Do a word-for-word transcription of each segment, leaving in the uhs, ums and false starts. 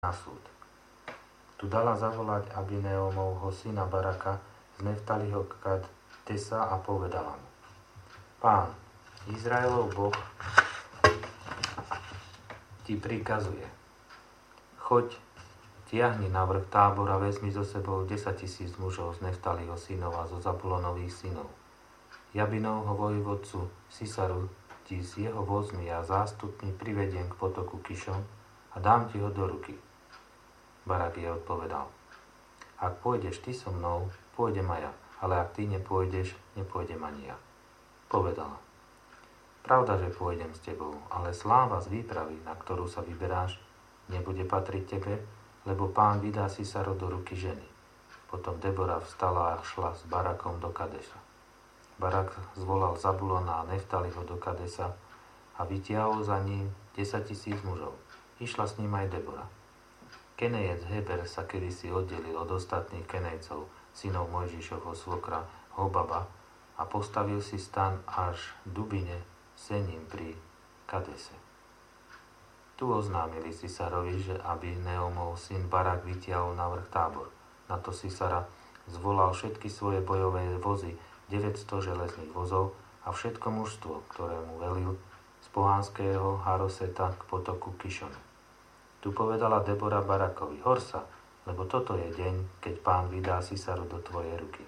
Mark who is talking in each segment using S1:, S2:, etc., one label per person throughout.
S1: na súd. Tu dala zavolať Abineómovho syna Baraka z Neftaliho Kadesa a povedala mu: Pán, Izraelov Boh ti prikazuje: choď, tiahni na vrch Tábora, vezmi so sebou desaťtisíc mužov z Neftaliho synov a zo Zabulonových synov, Jabinovho vojvodcu Sisaru ti s jeho vozmi a zástupmi privediem k potoku Kišon a dám ti ho do ruky. Barak jej odpovedal: Ak pôjdeš ty so mnou, pôjdem aj ja, ale ak ty nepôjdeš, nepôjdem ani ja. Povedala: Pravda, že pôjdem s tebou, ale sláva z výpravy, na ktorú sa vyberáš, nebude patriť tebe, lebo Pán vydá Sisaru do ruky ženy. Potom Debora vstala a šla s Barakom do Kadesa. Barak zvolal Zabulona a Neftaliho do Kadesa a vytiahol za ním desaťtisíc mužov. Išla s ním aj Debora. Kenejec Heber sa kedysi oddelil od ostatných Kenejcov, synov Mojžišovho svokra Hobaba, a postavil si stan až v Dubine Sením pri Kadese. Tu oznámili Sisarovi, že Abineómov syn Barak vytiahol na vrch Tábor. Na to Sisara zvolal všetky svoje bojové vozy, deväťsto železných vozov a všetko mužstvo, ktoré mu velil z pohanského Haroseta k potoku Kišonu. Tu povedala Debora Barakovi: Hor sa, lebo toto je deň, keď Pán vydá Sisaru do tvojej ruky.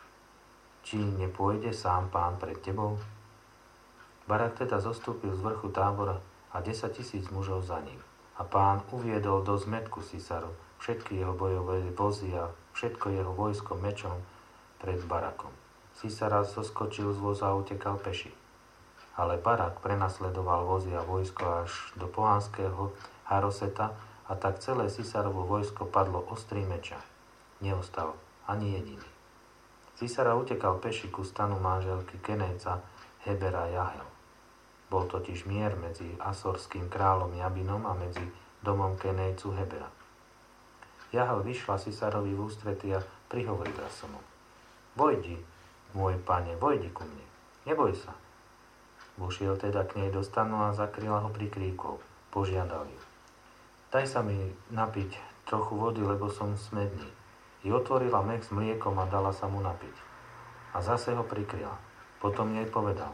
S1: Či nepôjde sám Pán pred tebou? Barak teda zostúpil z vrchu Tábora a desaťtisíc mužov za ním. A Pán uviedol do zmätku Sisaru všetky jeho bojové vozy a všetko jeho vojsko mečom pred Barakom. Sisara zoskočil z voza a utekal peši. Ale Barak prenasledoval vozy a vojsko až do pohanského Haroseta, a tak celé Sisarovo vojsko padlo ostrý meča. Neostal ani jediný. Sisara utekal peši ku stanu manželky Kenejca Hebera Jahel. Bol totiž mier medzi asorským kráľom Jabinom a medzi domom Kenejcu Hebera. Jahel vyšla Sisarovi v ústrety a prihovorila som mu: Vojdi, môj pane, vojdi ku mne, neboj sa. Vošiel teda k nej do stanu a zakryla ho pri kríkov. Požiadal ju: Daj sa mi napiť trochu vody, lebo som smedný. I otvorila mech s mliekom a dala sa mu napiť. A zase ho prikryla. Potom jej povedal: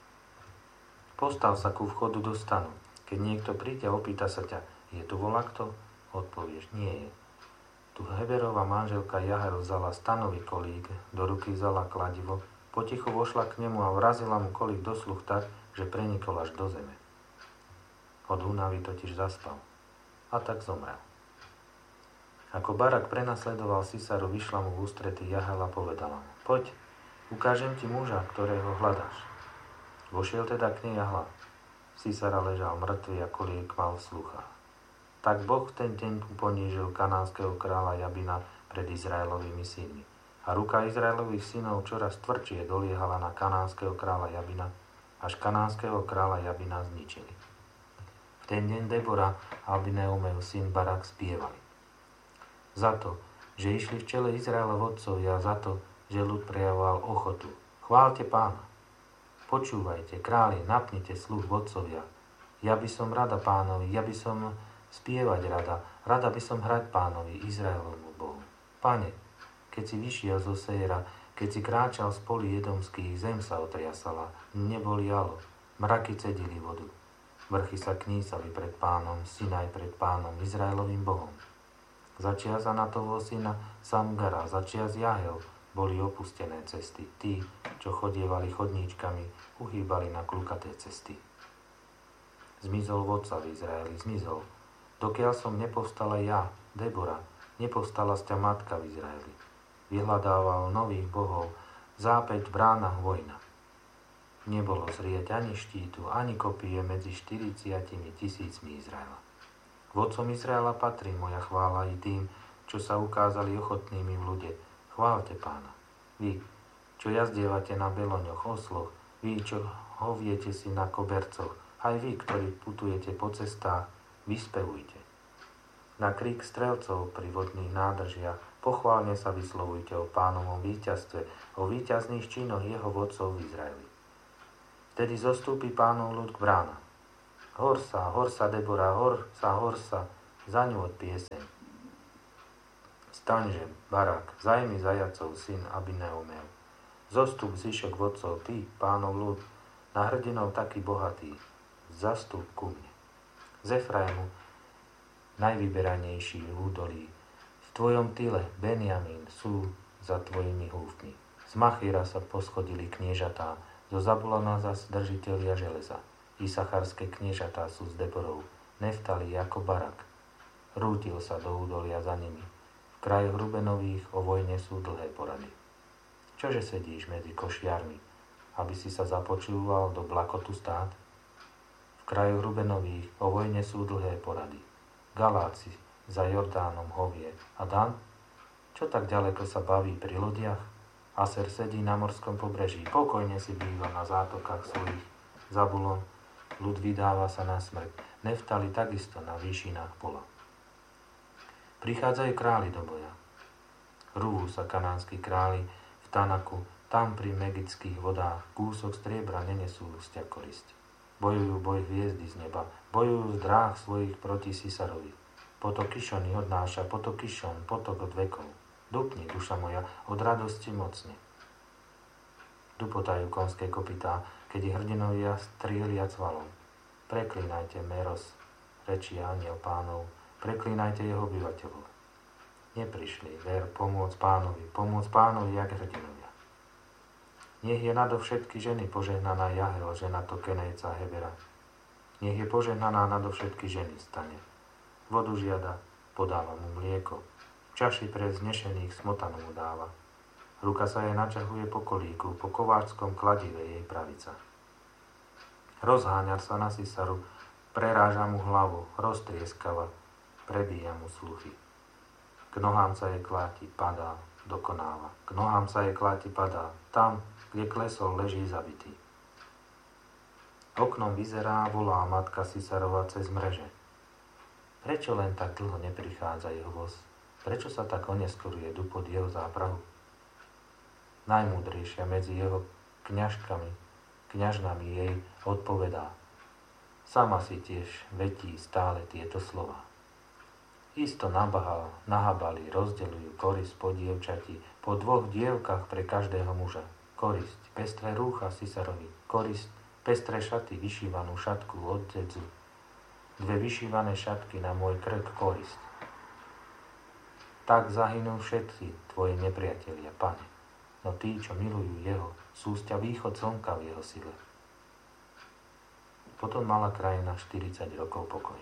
S1: Postav sa ku vchodu do stanu. Keď niekto príde a opýta sa ťa: Je tu volakto? Odpovieš: Nie je. Tu Heberova manželka Jahel vzala stanový kolík, do ruky vzala kladivo, potichu vošla k nemu a vrazila mu kolík do sluch tak, že prenikol až do zeme. Od únavy totiž zaspal. A tak zomrel. Ako Barak prenasledoval Sisaru, vyšla mu v ústrety Jahel a povedala mu: Poď, ukážem ti muža, ktorého hľadáš. Vošiel teda k nej a hľad. Sisara ležal mŕtvy a kolík mal v sluchách. Tak Boh v ten deň ponížil kanánskeho kráľa Jabina pred Izraelovými synmi. A ruka Izraelových synov čoraz tvrdšie doliehala na kanánskeho kráľa Jabina, až kanánskeho kráľa Jabina zničili. V ten deň Debora a Abineómov syn Barak spievali: Za to, že išli v čele Izraela vodcovia, za to, že ľud prejavoval ochotu. Chváľte Pána. Počúvajte, králi, napnite sluch vodcovia. Ja by som rada Pánovi, ja by som spievať rada, rada by som hrať Pánovi, Izraelovmu Bohu. Pane, keď si vyšiel zo Séra, keď si kráčal z polí edomských, zem sa otriasala, nebo lialo, mraky cedili vodu. Vrchy sa knísali pred Pánom, Sinaj pred Pánom, Izraelovým Bohom. Začias Anatovho syna Samgara, začias Jahel boli opustené cesty. Tí, čo chodievali chodníčkami, uhýbali na klukaté cesty. Zmizol vodca v Izraeli, zmizol. Dokiaľ som nepovstala ja, Debora, nepovstala z ťa matka v Izraeli. Vyhľadával nových bohov, zápäť v bránach vojna. Nebolo zrieť ani štítu, ani kopie medzi štyridsiatimi tisícmi Izraela. Vodcom Izraela patrí moja chvála i tým, čo sa ukázali ochotnými v ľude. Chváľte Pána. Vy, čo jazdievate na beloňoch, osloch, vy, čo hoviete si na kobercoch, aj vy, ktorí putujete po cestách, vyspevujte. Na krík strelcov pri vodných nádržiach pochválne sa vyslovujte o Pánovom víťazstve, o víťazných činoch jeho vodcov v Izraeli. Vtedy zostúpi Pánov ľud k bránam. Hor sa, hor sa, Debora, hor sa, hor sa, za ňu od pieseň. Staňže, Barak, zajmi zajacov syn Abineumel. Zostup zišok vodcov, ty, pánov ľud, na hrdinov taký bohatý, zastup ku mne. Z Efraimu, najvyberanejší údolí, v tvojom tyle, Benjamín, sú za tvojimi húfmi. Z Machíra sa poschodili kniežatá, zo Zabulona zas držitelia železa. Isacharské kniežatá sú z Deborov, Neftali ako Barak. Rútil sa do údolia za nimi. V krajoch Rubenových o vojne sú dlhé porady. Čože sedíš medzi košiarmi, aby si sa započúval do blakotu stát? V krajoch Rubenových o vojne sú dlhé porady. Galáci za Jordánom hovie. A Dan? Čo tak ďaleko sa baví pri lodiach? Aser sedí na morskom pobreží, pokojne si býva na zátokách svojich. Zabulon, ľud vydáva sa na smrť. Neftali takisto na výšinách pola. Prichádzajú králi do boja. Rúhu sa kanánsky králi v Tanaku, tam pri megických vodách kúsok striebra nenesú sťa korisť. Bojujú boj hviezdy z neba, bojujú z dráh svojich proti Sisarovi. Potok Kišony odnáša, potok Kišon, potok od vekov. Dupni, duša moja, od radosti mocne. Dupotajú konské kopytá, keď ich hrdinovia strielia cvalom. Preklínajte Meros, rečí aniel pánov, preklínajte jeho obyvateľov. Neprišli, ver, pomôcť pánovi, pomôcť pánovi, jak hrdinovia. Nech je nadovšetky ženy požehnaná Jahel, žena Tokenejca Hebera. Nech je požehnaná nadovšetky ženy stane. Vodu žiada, podáva mu mlieko. Čaši pre znešených smotanu mu dáva. Ruka sa jej načahuje po kolíku, po kováčskom kladive jej pravica. Rozháňa sa na Sisaru, preráža mu hlavu, roztrieskava, prebíja mu sluchy. K nohám sa jej kláti, padá, dokonáva. K nohám sa jej kláti, padá, tam, kde klesol, leží zabitý. Oknom vyzerá, volá matka Sisarova cez mreže. Prečo len tak dlho neprichádza jeho voz? Prečo sa tak oneskoruje dupot jeho záprahu? Najmúdrejšia medzi jeho kňažkami, kňažnami jej odpovedá. Sama si tiež vetí stále tieto slova. Isto nabahal, nahabali, rozdeľujú korisť po dievčati, po dvoch dievkach pre každého muža. Korisť, pestré rúcha Sisarovi, korisť, pestré šaty, vyšívanú šatku od dedzu. Dve vyšívané šatky na môj krk, korisť. Tak zahynú všetci tvoji nepriatelia, Pane, no tí, čo milujú jeho, sú sťa východ slnka v jeho sile. Potom mala krajina štyridsať rokov pokoj.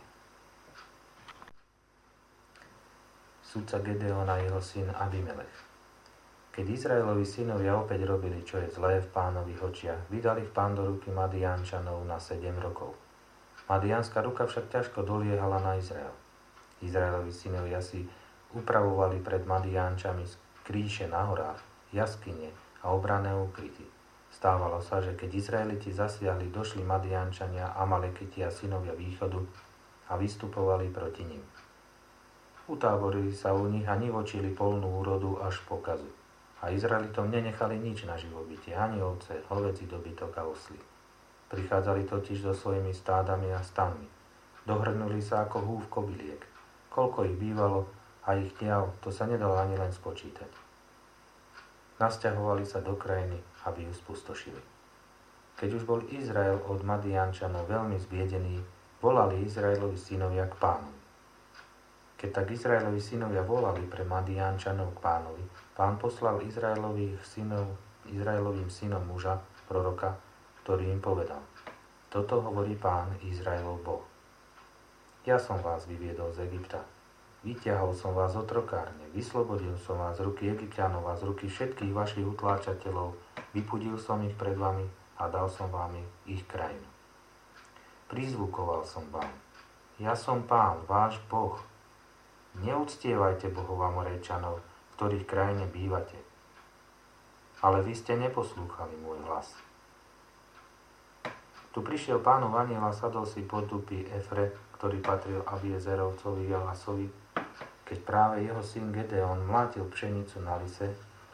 S1: Sudca Gedeon a jeho syn Abimelech. Keď Izraelovi synovia opäť robili, čo je zlé v Pánových očiach, vydali v Pán do ruky Madiánčanov na sedem rokov. Madiánska ruka však ťažko doliehala na Izrael. Izraelovi synovia si upravovali pred Madiánčami kríše na horách, jaskyne a obranné úkryty. Stávalo sa, že keď Izraeliti zasiahli, došli Madiánčania, Amalekiti a synovia východu a vystupovali proti nim. Utáborili sa u nich a nivočili polnú úrodu až pokazu. A Izraelitom nenechali nič na živobytie, ani ovce, hovädzí dobytok a osly. Prichádzali totiž so svojimi stádami a stanmi. Dohrnuli sa ako húf kobyliek. Koľko ich bývalo, a ich ťav, to sa nedalo ani len spočítať. Nasťahovali sa do krajiny, aby ju spustošili. Keď už bol Izrael od Madiánčanov veľmi zbiedený, volali Izraelovi synovia k Pánovi. Keď tak Izraelovi synovia volali pre Madiánčanov k Pánovi, Pán poslal Izraelových synov, Izraelovým synom muža, proroka, ktorý im povedal: Toto hovorí Pán Izraelov Boh. Ja som vás vyviedol z Egypta. Vyťahol som vás z otrokárne, vyslobodil som vás z ruky Egypťanov a z ruky všetkých vašich utláčateľov, vypudil som ich pred vami a dal som vám ich krajinu. Prizvukoval som vám. Ja som Pán, váš Boh. Neuctievajte bohov Amorejčanov, v ktorých krajine bývate. Ale vy ste neposlúchali môj hlas. Tu prišiel Pánov anjel a sadol si pod dupy Efre, ktorý patril Abiezerovcovi Joasovi, keď práve jeho syn Gedeon mlátil pšenicu na lise,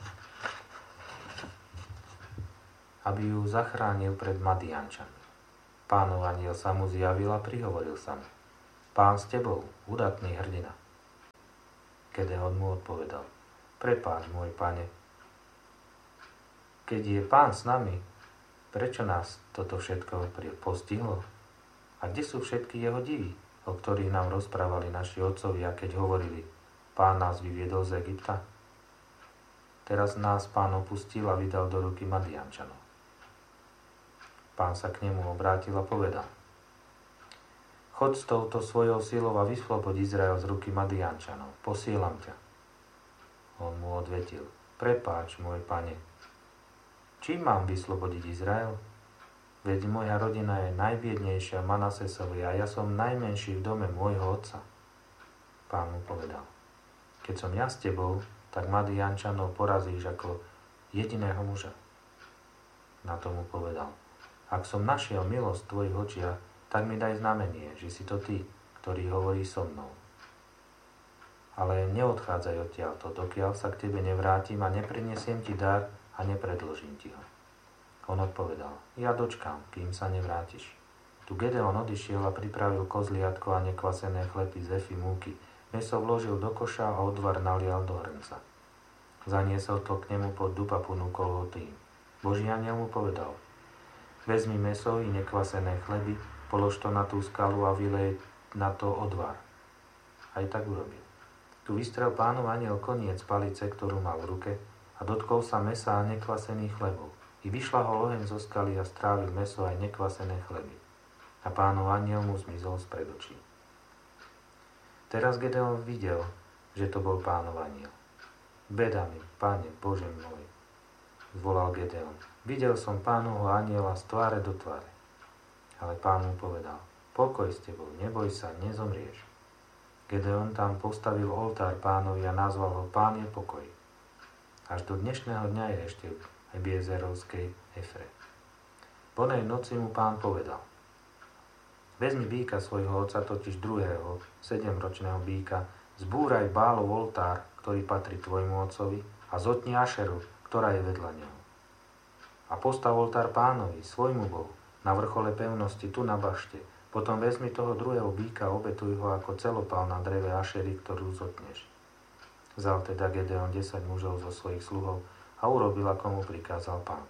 S1: aby ju zachránil pred Madiánčanmi. Pánov anjel sa mu zjavil a prihovoril sa mu: Pán s tebou, udatný hrdina. Gedeon mu odpovedal, prepáč, môj pane, keď je Pán s nami, prečo nás toto všetko postihlo? A kde sú všetky jeho divy, o ktorých nám rozprávali naši otcovia, keď hovorili, Pán nás vyviedol z Egypta? Teraz nás Pán opustil a vydal do ruky Madiančanov. Pán sa k nemu obrátil a povedal, choď s touto svojou silou a vyslobod Izrael z ruky Madiančanov, posielam ťa. On mu odvetil, prepáč, môj pane, čím mám vyslobodiť Izrael? Veď moja rodina je najbiednejšia Manasesovi a ja som najmenší v dome môjho otca. Pán mu povedal, keď som ja s tebou, tak Madiančanov porazíš ako jediného muža. Na to mu povedal, ak som našiel milosť v tvojich očiach, tak mi daj znamenie, že si to ty, ktorý hovorí so mnou. Ale neodchádzaj odtiaľto, dokiaľ sa k tebe nevrátim a neprinesiem ti dar a nepredložím ti ho. On odpovedal, ja dočkám, kým sa nevrátiš. Tu Gedeon odišiel a pripravil kozliatko a nekvasené chleby z efy múky. Mäso vložil do koša a odvar nalial do hrnca. Zaniesol to k nemu pod dub a ponúkol ho tým. Boží anjel mu povedal, vezmi mäso i nekvasené chleby, polož to na tú skalu a vylej na to odvar. Aj tak urobil. Tu vystrel Pánov anjel koniec palice, ktorú mal v ruke, a dotkol sa mäsa a nekvasených chlebov. I vyšla ho oheň zo skaly a strávil mäso aj nekvasené chleby. A Pánov anjel mu zmizol spred očí. Teraz Gedeon videl, že to bol Pánov anjel. Beda mi, Pane, Bože môj, zvolal Gedeon. Videl som Pánovho anjela z tváre do tváre. Ale Pán mu povedal, pokoj s tebou, neboj sa, nezomrieš. Gedeon tam postavil oltár Pánovi a nazval ho Pán je pokoj. Až do dnešného dňa je ešte v Ebiezerovskej Efre. Po nej noci mu Pán povedal, vezmi býka svojho otca, totiž druhého, sedemročného býka, zbúraj Bálov oltár, ktorý patrí tvojmu otcovi, a zotni Ašeru, ktorá je vedľa neho. A postav oltár Pánovi, svojmu Bohu, na vrchole pevnosti, tu na bašte. Potom vezmi toho druhého býka a obetuj ho ako celopál na dreve Ašery, ktorú zotneš. Vzal teda Gedeon desať mužov zo svojich sluhov a urobil, ako mu prikázal Pán.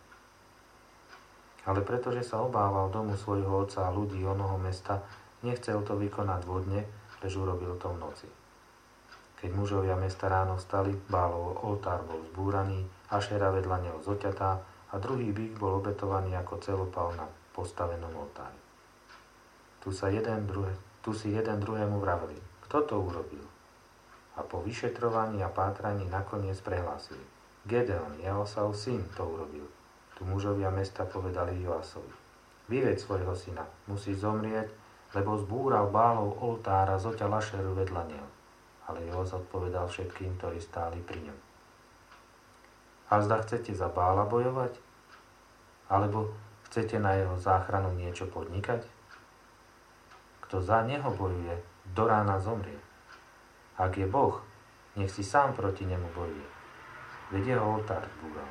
S1: Ale pretože sa obával domu svojho otca a ľudí onoho mesta, nechcel to vykonať vodne, lež urobil to v noci. Keď mužovia mesta ráno vstali, Bálov oltár bol zbúraný, Ašera vedľa neho zoťatá a druhý býk bol obetovaný ako celopál na postavenom oltári. Tu, sa jeden druhé, tu si jeden druhému vraveli, kto to urobil? A po vyšetrovaní a pátraní nakoniec prehlásili, Gedeon, Jehošafov syn, to urobil. Tu mužovia mesta povedali Joasovi, vyveď svojho syna, musí zomrieť, lebo zbúral Bálov oltár a zoťal Ašeru vedľa neho. Ale Joas odpovedal všetkým, ktorí stáli pri ňom. A zda chcete za Bála bojovať? Alebo chcete na jeho záchranu niečo podnikať? Kto za neho bojuje, do rána zomrie. Ak je Boh, nech si sám proti nemu bojuje. Veď jeho oltár zbúral.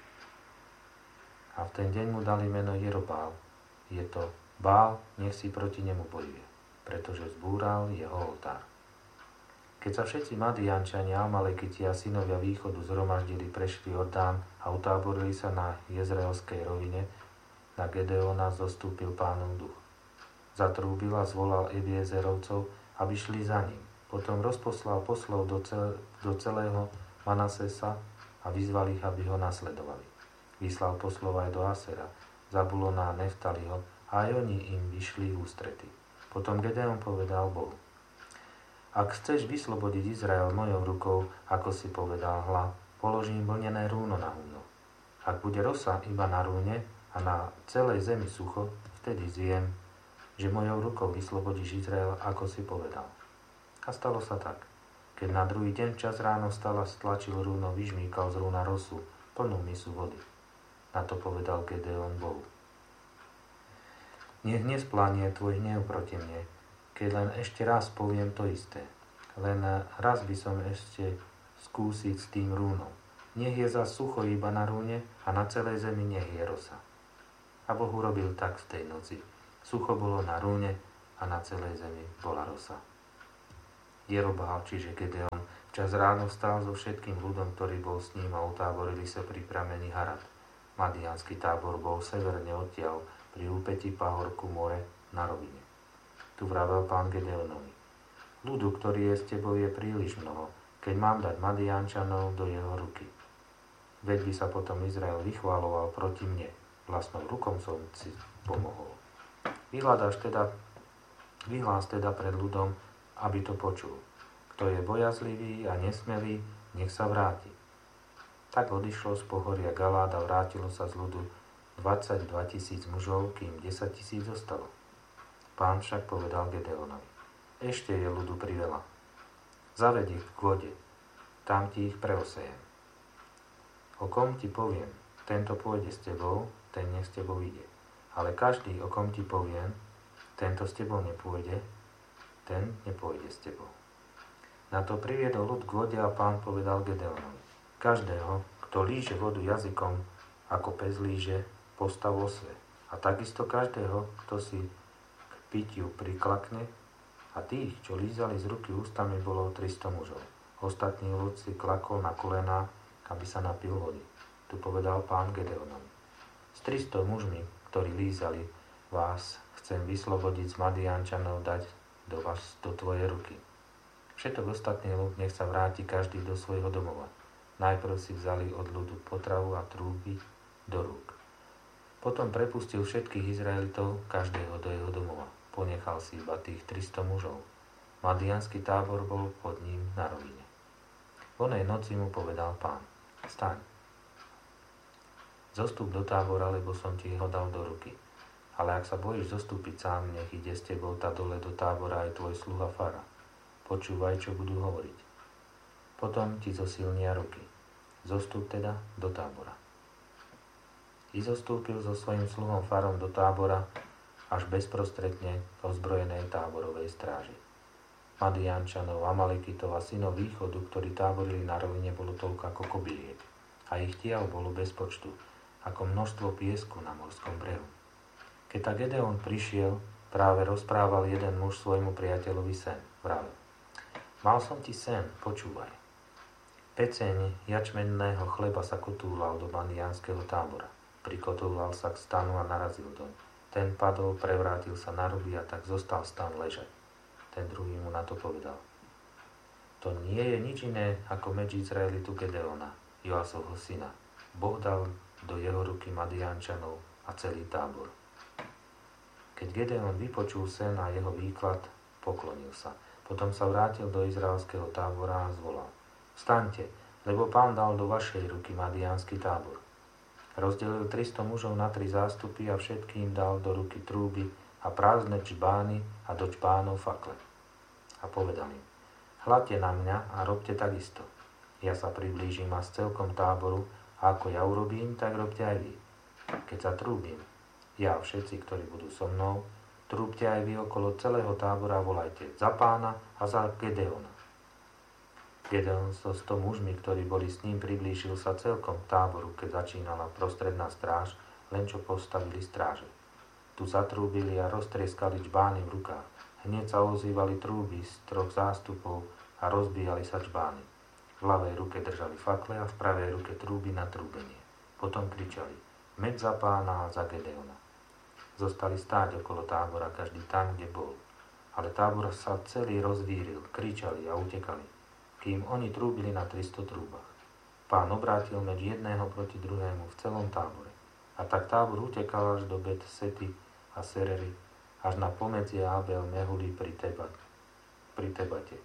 S1: A v ten deň mu dali meno Jerobál. Je to Bál, nech si proti nemu bojuje, pretože zbúral jeho oltár. Keď sa všetci Madiančania a Amalekiti a synovia východu zhromaždili, prešli Jordán a utáborili sa na Jezreelskej rovine, na Gedeona zostúpil Pánov duch. Zatrúbil a zvolal Ebiezerovcov, aby šli za ním. Potom rozposlal poslov do, cel- do celého Manasesa a vyzval ich, aby ho nasledovali. Vyslal poslov aj do Asera, Zabulona a Neftaliho a aj oni im vyšli ústrety. Potom Gedeon povedal Bohu, ak chceš vyslobodiť Izrael mojou rukou, ako si povedal, hľa, položím vlnené rúno na humno. Ak bude rosa iba na rúne a na celej zemi sucho, vtedy zviem, že mojou rukou vyslobodíš Izrael, ako si povedal. A stalo sa tak. Keď na druhý deň čas ráno vstal a stlačil rúno, vyžmýkal z rúna rosu, plnú misu vody. Na to povedal Gedeon Bohu. Nech nesplanie tvoj hnev proti mne, keď len ešte raz poviem to isté. Len raz by som ešte skúsiť s tým rúnom. Nech je za sucho iba na rúne a na celej zemi nech je rosa. A Boh urobil tak v tej noci. Sucho bolo na rúne a na celej zemi bola rosa. Jerobál, čiže Gedeon, včas ráno vstal so všetkým ľudom, ktorý bol s ním a utáborili sa pri pramení Harad. Madiánsky tábor bol severne odtiaľ pri úpätí pahorku more na rovine. Tu vravel Pán Gedeonovi: ľudu, ktorý je s tebou, je príliš mnoho, keď mám dať Madiánčanov do jeho ruky. Veď by sa potom Izrael vychváloval proti mne, vlastnou rukom som si pomohol. Vyhľadáš teda, vyhlás teda pred ľudom, aby to počul. Kto je bojazlivý a nesmelý, nech sa vráti. Tak odišlo z pohoria Galád a vrátilo sa z ľudu dvadsaťdva tisíc mužov, kým desať tisíc zostalo. Pán však povedal Gedeonovi: ešte je ľudu priveľa. Zaved ich k vode, tam ti ich preosejem. O kom ti poviem, tento pôjde s tebou, ten nech s tebou ide. Ale každý, o kom ti poviem, tento s tebou nepôjde, ten nepôjde s tebou. Na to priviedol ľud k vode a Pán povedal Gedeonovi: každého, kto líže vodu jazykom, ako pes líže, postav osve. A takisto každého, kto si k pitiu priklakne, a tých, čo lízali z ruky ústami, bolo tristo mužov. Ostatný ľud si klakol na kolená, aby sa napil vody. Tu povedal Pán Gedeonovi: s tristo mužmi, ktorí lízali, vás chcem vyslobodiť z Madiánčanov, dať do vás, do tvojej ruky. Všetok ostatný ľud nech sa vráti každý do svojho domova. Najprv si vzali od ľudu potravu a trúby do rúk. Potom prepustil všetkých Izraelitov, každého do jeho domova. Ponechal si iba tých tristo mužov. Madiánsky tábor bol pod ním na rovine. V onej noci mu povedal Pán: staň, zostup do tábora, lebo som ti ho dal do ruky. Ale ak sa bojíš zostúpiť sám, nech ide s tebou tá dole do tábora aj tvoj sluha Fara. Počúvaj, čo budú hovoriť. Potom ti zosilnia ruky. Zostup teda do tábora. I zostúpil so svojím sluhom Farom do tábora, až bezprostredne k ozbrojenej táborovej stráži. Madiánčanov, Amalekitov a synov východu, ktorí táborili na rovine, bolo toľko ako kobyliek. A ich tiaľ bolo bez počtu, ako množstvo piesku na morskom brehu. Keď tak Gedeon prišiel, práve rozprával jeden muž svojmu priateľovi sen. Vravel: mal som ti sen, počúvaj. Peceň jačmenného chleba sa kotúlal do madiánskeho tábora. Prikotúlal sa k stanu a narazil doň. Ten padol, prevrátil sa na ruby a tak zostal stan ležať. Ten druhý mu na to povedal: to nie je nič iné ako meč Izraelitu Gedeona, Joasovho syna. Boh dal do jeho ruky Madiánčanov a celý tábor. Keď Gedeon vypočul sen a jeho výklad, poklonil sa. Potom sa vrátil do izraelského tábora a zvolal: vstaňte, lebo Pán dal do vašej ruky Madiánsky tábor. Rozdelil tristo mužov na tri zástupy a všetkým dal do ruky trúby a prázdne čbány a do čbánov fakle. A povedal im: hľadte na mňa a robte takisto. Ja sa priblížim a z celkom táboru, a ako ja urobím, tak robte aj vy. Keď sa trúbim, ja a všetci, ktorí budú so mnou, trúbte aj vy okolo celého tábora a volajte: za Pána a za Gedeona. Gedeon so sto mužmi, ktorí boli s ním, priblížil sa celkom k táboru, keď začínala prostredná stráž, len čo postavili stráže. Tu zatrúbili a roztrieskali čbány v rukách. Hneď sa ozývali trúby z troch zástupov a rozbíjali sa čbány. V ľavej ruke držali fakle a v pravej ruke trúby na trúbenie. Potom kričali: meď za Pána a za Gedeona. Zostali stáť okolo tábora, každý tam, kde bol. Ale tábor sa celý rozvíril, kričali a utekali, kým oni trúbili na tristo trúbach. Pán obrátil meč jedného proti druhému v celom tábore. A tak tábor utekal až do Bet Sety a Serery, až na pomedzie Abel Mehuli pri, Teba, pri Tebate.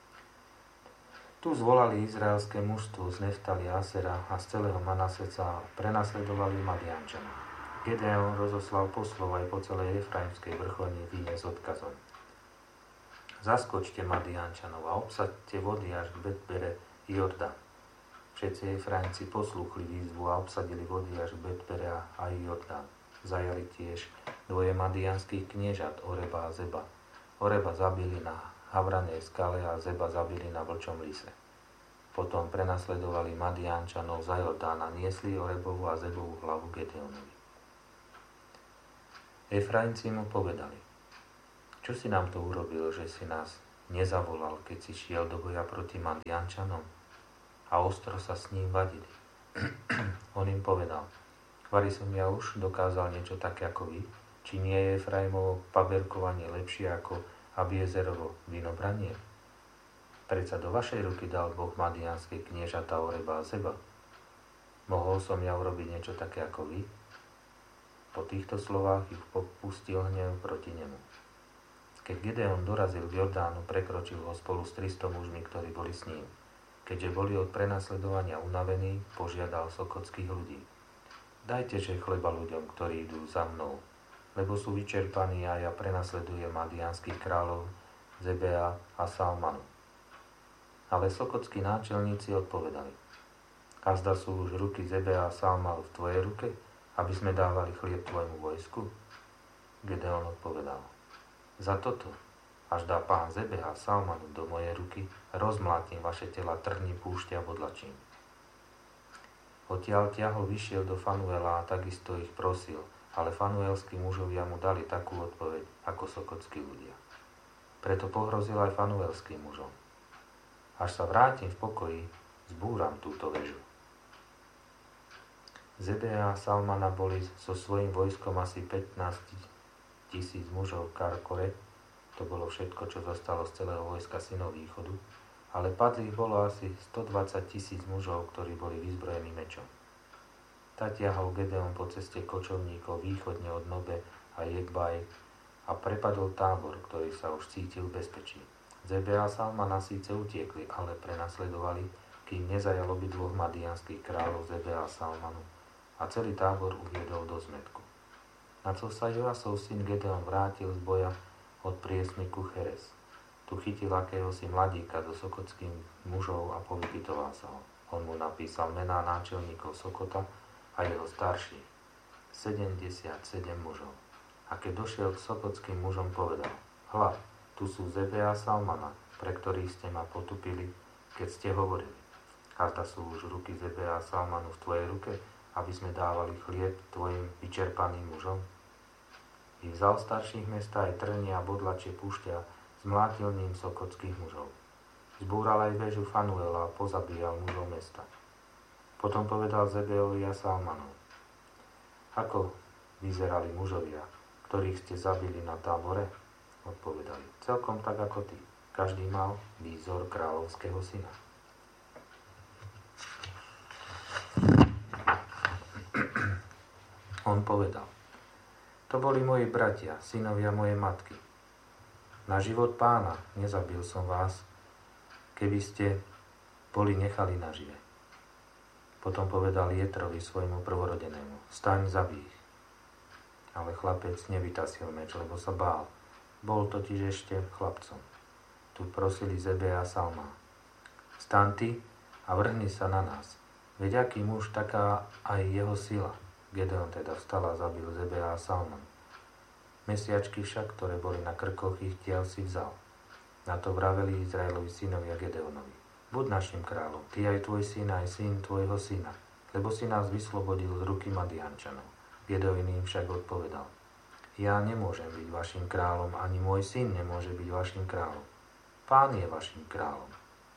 S1: Tu zvolali izraelské mužstvo z Neftali a Asera a z celého Manaseca a prenasledovali Madiánčanov. Gedeon rozoslal poslov aj po celej Efraimskej vrchovine víne s odkazom: zaskočte Madiánčanov a obsaďte vody až k Betbere Jordán. Všetci Efraimci poslúchli výzvu a obsadili vody až k Betbere a Jordán. Zajali tiež dvoje madiánskych kniežat, Oreba a Zeba. Oreba zabili na Havranej skale a Zeba zabili na Vlčom lise. Potom prenasledovali Madiánčanov za Jordán a niesli Orebovú a Zebovú hlavu Gedeonovi. Efraimci mu povedali: Čo si nám to urobil, že si nás nezavolal, keď si šiel do boja proti Madiančanom a ostro sa s ním vadili? On im povedal, vari som ja už dokázal niečo také ako vy, či nie je Efraimovo paberkovanie lepšie ako Abiezerovo vinobranie? Predsa do vašej ruky dal Boh madianské kniežatá Oreba a Zeba. Mohol som ja urobiť niečo také ako vy? Po týchto slovách ich popustil hnev proti nemu. Keď Gedeon dorazil k Jordánu, prekročil ho spolu s tristo mužmi, ktorí boli s ním. Keďže boli od prenasledovania unavení, požiadal sokotských ľudí. Dajte že chleba ľuďom, ktorí idú za mnou, lebo sú vyčerpaní a ja prenasledujem madianských kráľov Zebea a Salmanu. Ale sokotskí náčelníci odpovedali. Azda sú už ruky Zebea a Salmanu v tvojej ruke, aby sme dávali chlieb tvojmu vojsku? Gedeon odpovedal. Za toto, až dá pán Zebeha Salmanu do mojej ruky, rozmlátim vaše tela trhni púšťa a bodlačím. Odtiaľ ťahol vyšiel do Fanuela a takisto ich prosil, ale fanuelskí mužovia mu dali takú odpoveď, ako sokotskí ľudia. Preto pohrozil aj fanuelským mužom. Až sa vrátim v pokoji, zbúram túto väžu. Zebeha a Salmana boli so svojím vojskom asi pätnásť tisíc mužov v Karkore, to bolo všetko, čo zostalo z celého vojska synov východu, ale padlých bolo asi stodvadsať tisíc mužov, ktorí boli vyzbrojení mečom. Tak ťahol Gedeon po ceste kočovníkov východne od Nobe a Jegbaj a prepadol tábor, ktorý sa už cítil v bezpečí. Zebea a Salmana síce utiekli, ale prenasledovali, kým nezajal obidvoch madianských kráľov Zebea a Salmanu a celý tábor uviedol do zmätku. Na co sa Joasov syn Gedeon vrátil z boja od priesmiku Cheres. Tu chytil akéhosi mladíka so sokotským mužov a povypytoval sa ho. On mu napísal mená náčelníkov Sokota a jeho starších, sedemdesiatsedem mužov. A keď došiel k sokotským mužom, povedal, hľa, tu sú Zebea a Salmana, pre ktorých ste ma potupili, keď ste hovorili. A zda sú už ruky Zebea a Salmanu v tvojej ruke, aby sme dávali chlieb tvojim vyčerpaným mužom? I vzal starších mesta aj trnie a bodlačie púšťa, zmlátil ním sokotských mužov. Zbúral aj väžu Fanuela a pozabíjal mužov mesta. Potom povedal Zebeovi a Salmanov. Ako vyzerali mužovia, ktorých ste zabili na tábore? Odpovedali. Celkom tak ako ty. Každý mal výzor kráľovského syna. On povedal. To boli moji bratia, synovia mojej matky. Na život pána nezabil som vás, keby ste boli nechali nažive. Potom povedal Jetrovi svojmu prvorodenému, staň, zabij ich. Ale chlapec nevytasil meč, lebo sa bál. Bol totiž ešte chlapcom. Tu prosili Zebea a Salma. Staň ty a vrhni sa na nás. Veď aký muž, taká aj jeho sila. Gedeon teda vstal a zabil Zebea a Salman. Mesiačky však, ktoré boli na krkoch, ich tiaľ si vzal. Na to vraveli Izraelovi synovia Gedeonovi. Buď našim kráľom, ty aj tvoj syn, aj syn tvojho syna, lebo si nás vyslobodil z ruky Madiančanov. Gedeon im však odpovedal. Ja nemôžem byť vašim kráľom, ani môj syn nemôže byť vašim kráľom. Pán je vašim kráľom.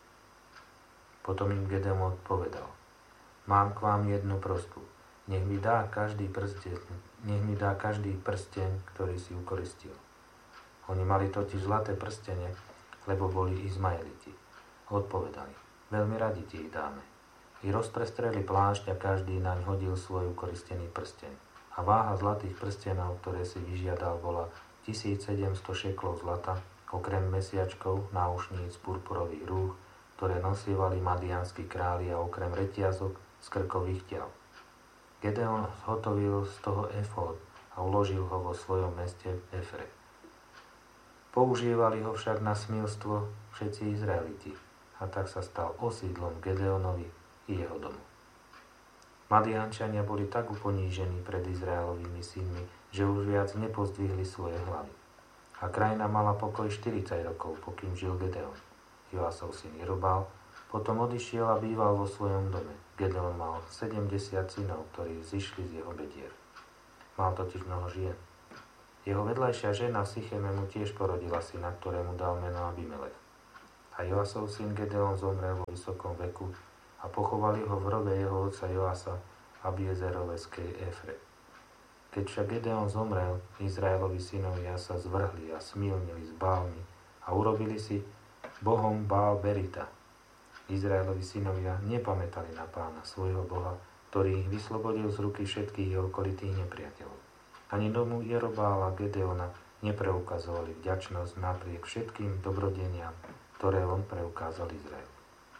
S1: Potom im Gedeon odpovedal. Mám k vám jednu prosbu. Nech mi dá každý prsteň, nech mi dá každý prsteň, ktorý si ukoristil. Oni mali totiž zlaté prstene, lebo boli Izmaeliti. Odpovedali, veľmi radi ti ich dáme. I rozprestreli plášť a každý naň hodil svoj ukoristený prsteň. A váha zlatých prstenov, ktoré si vyžiadal, bola tisícsedemsto šeklov zlata, okrem mesiačkov, náušníc, purpurových rúch, ktoré nosievali madianskí králi a okrem reťazok z krkových ťav. Gedeon zhotovil z toho efód a uložil ho vo svojom meste v Efre. Používali ho však na smilstvo všetci Izraeliti a tak sa stal osídlom Gedeonovi i jeho domu. Madiančania boli tak uponížení pred Izraelovými synmi, že už viac nepozdvihli svoje hlavy. A krajina mala pokoj štyridsať rokov, pokým žil Gedeon. Joasov syn Jerobál potom odišiel a býval vo svojom dome. Gedeon mal sedemdesiat synov, ktorí zišli z jeho bedier. Mal totiž mnoho žien. Jeho vedľajšia žena v Sycheme mu tiež porodila syna, ktorému dal meno Abimelech. A Joasov syn Gedeon zomrel vo vysokom veku a pochovali ho v hrobe jeho otca Joasa v Abiezeroveskej Éfre. Keď však Gedeon zomrel, Izraelovi synovia sa zvrhli a smilnili s Bálmi a urobili si bohom Bál Berita. Izraelovi synovia nepamätali na Pána, svojho Boha, ktorý ich vyslobodil z ruky všetkých okolitých nepriateľov. Ani domu Jerobála Gedeona nepreukazovali vďačnosť napriek všetkým dobrodeniam, ktoré on preukázal Izraelu.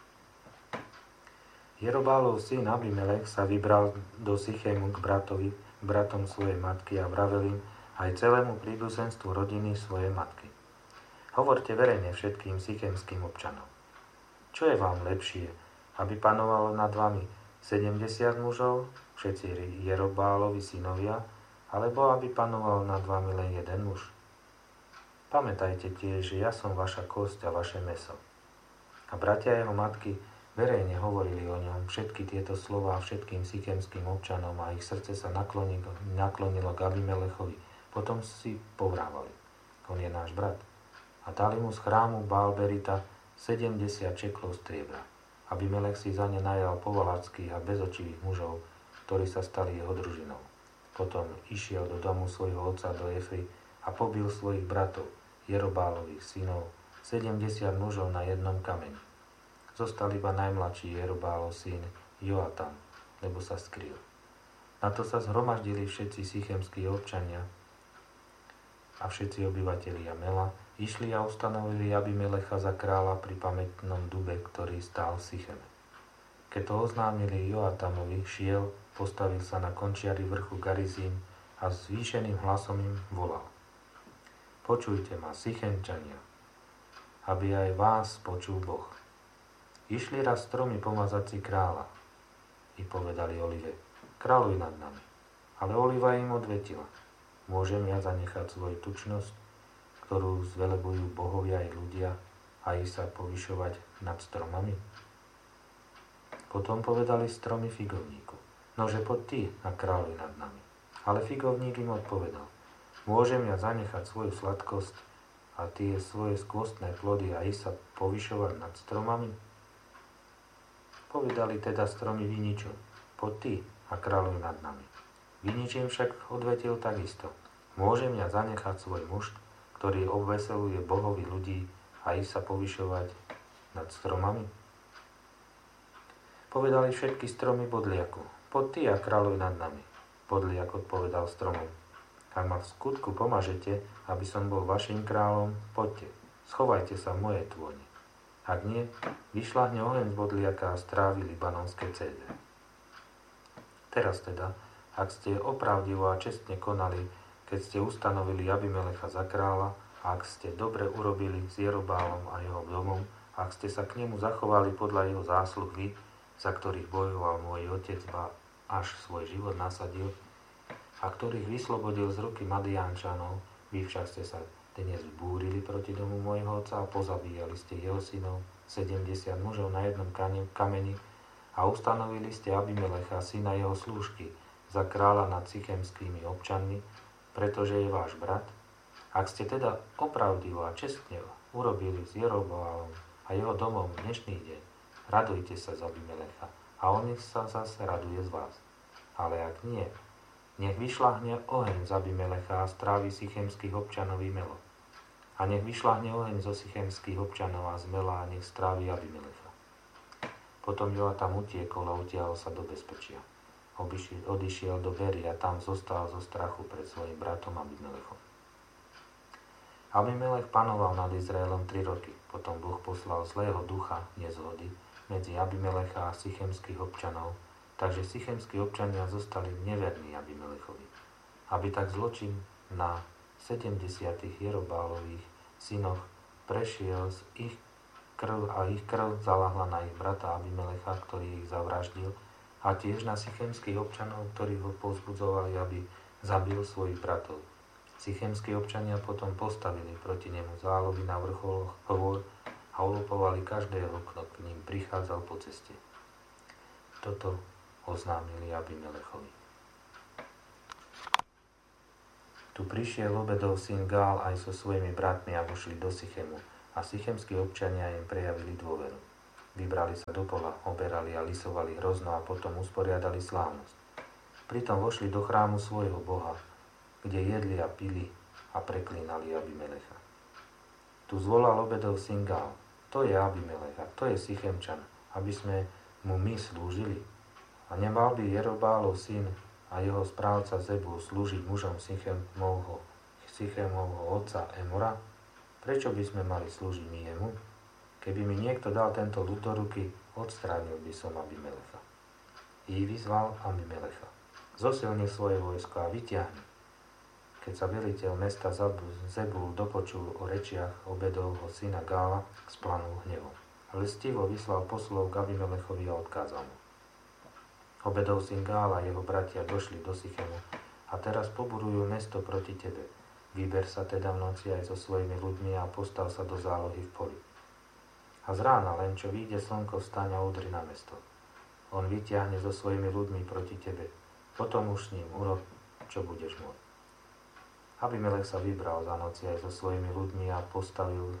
S1: Jerobálov syn Abimelech sa vybral do Sychému k bratovi, bratom svojej matky a vravel im aj celému príbuzenstvu rodiny svojej matky. Hovorte verejne všetkým sychémskym občanom. Čo je vám lepšie, aby panovalo nad vami sedemdesiat mužov, všetci Jerobálovi synovia, alebo aby panoval nad vami len jeden muž? Pamätajte tiež, že ja som vaša kosť a vaše mäso. A bratia jeho matky verejne hovorili o ňom všetky tieto slová všetkým sychémskym občanom a ich srdce sa naklonilo, naklonilo k Abimelechovi. Potom si povrávali: on je náš brat. A dali mu z chrámu Bál Berita sedemdesiat čeklov striebra. Abimelech si za ne najal povalackých a bezočivých mužov, ktorí sa stali jeho družinou. Potom išiel do domu svojho otca do Efry a pobil svojich bratov, Jerobálových synov, sedemdesiat mužov na jednom kameni. Zostal iba najmladší Jerobálov syn Joatam, lebo sa skryl. Na to sa zhromaždili všetci sychémskí občania a všetci obyvatelia Mela, išli a ustanovili Abimelecha za kráľa pri pamätnom dube, ktorý stál v Sycheme. Keď to oznámili Joatamovi, šiel, postavil sa na končiari vrchu Garizím a zvýšeným hlasom im volal: Počujte ma, Sychemčania, aby aj vás počul Boh. Išli raz stromy pomazať si kráľa i povedali Olive: Kráľuj nad nami. Ale Oliva im odvetila: Môžem ja zanechať svoju tučnosť, ktorú zvelebujú bohovia i ľudia, a i sa povyšovať nad stromami? Potom povedali stromy figovníku: Nože poď ty a kráľuj nad nami. Ale figovník im odpovedal: Môžem ja zanechať svoju sladkosť a tie svoje skvostné plody a i sa povyšovať nad stromami? Povedali teda stromy viničom: Poď ty a kráľuj nad nami. Vinič im však odvetil takisto: Môžem ja zanechať svoj mušt, ktorý obveseluje bohovi ľudí, a i sa povyšovať nad stromami? Povedali všetky stromy bodliaku: Poď ty a kráľuj nad nami. Bodliak odpovedal stromom: Ak ma v skutku pomažete, aby som bol vašim kráľom, poďte, schovajte sa v mojej tôni. Ak nie, vyšľahne oheň z bodliaka a strávi libanonské cédre. Teraz teda, ak ste opravdivo a čestne konali, keď ste ustanovili Abimelecha za kráľa, a ak ste dobre urobili s Jerobálom a jeho domom, ak ste sa k nemu zachovali podľa jeho zásluh vy, za ktorých bojoval môj otec, ba až svoj život nasadil, a ktorých vyslobodil z ruky Madiánčanov, vy však ste sa dnes búrili proti domu môjho otca a pozabíjali ste jeho synov, sedemdesiat mužov na jednom kameni, a ustanovili ste Abimelecha, syna jeho slúžky, za kráľa nad sychemskými občanmi, pretože je váš brat. Ak ste teda opravdivo a čestne urobili s Jerobálom a jeho domom dnešný deň, radujte sa z Abimelecha a on nech sa zase raduje z vás. Ale ak nie, nech vyšľahne oheň z Abimelecha a strávi sychemských občanov i Melo. A nech vyšľahne oheň zo sychemských občanov a z Mela a nech strávi Abimelecha. Potom Joatam utiekol a utiahol sa do bezpečia. Obišiel, odišiel do Bery a tam zostal zo strachu pred svojim bratom Abimelechom. Abimelech panoval nad Izraelom tri roky. Potom Boh poslal zlého ducha nezhody medzi Abimelecha a sychemských občanov, takže sychemskí občania zostali neverní Abimelechovi. Aby tak zločin na sedemdesiatich Jerobálových synoch prešiel z ich krv a ich krv zalahla na ich brata Abimelecha, ktorý ich zavraždil, a tiež na sychemských občanov, ktorí ho povzbudzovali, aby zabil svojich bratov. Sychemskí občania potom postavili proti nemu zálohy na vrcholoch hôr a ulupovali každého, kto k ním prichádzal po ceste. Toto oznámili Abimelechovi. Tu Tu prišiel Obedov syn Gál aj so svojimi bratmi a vošli do Sychemu a sychemskí občania im prejavili dôveru. Vybrali sa do pola, oberali a lisovali hrozno a potom usporiadali slávnosť. Pritom vošli do chrámu svojho Boha, kde jedli a pili a preklínali Abimelecha. Tu zvolal Obedov syn Gál: to je Abimelech a to je Sychemčan, aby sme mu my slúžili. A nemal by Jerobálov syn a jeho správca Zebul slúžiť mužom Sychemovho, Sychemovho otca Emora? Prečo by sme mali slúžiť my jemu? Keby mi niekto dal tento ľud do ruky, odstránil by som Abimelecha. I vyzval Abimelecha: zosilni svoje vojsko a vyťahni. Keď sa veliteľ mesta Zebul dopočul o rečiach Obedovho syna Gála, splanul hnevom. Lstivo vyslal poslov k Abimelechovi a odkázal mu: Obedov syn Gál a jeho bratia došli do Sychemu a teraz poburujú mesto proti tebe. Vyber sa teda v noci aj so svojimi ľuďmi a postav sa do zálohy v poli. A z rána, len čo vyjde slnko, vstaň a udri na mesto. On vyťahne so svojimi ľuďmi proti tebe. Potom už s ním urob, čo budeš môcť. Abimelech sa vybral za noci aj so svojimi ľuďmi a postavil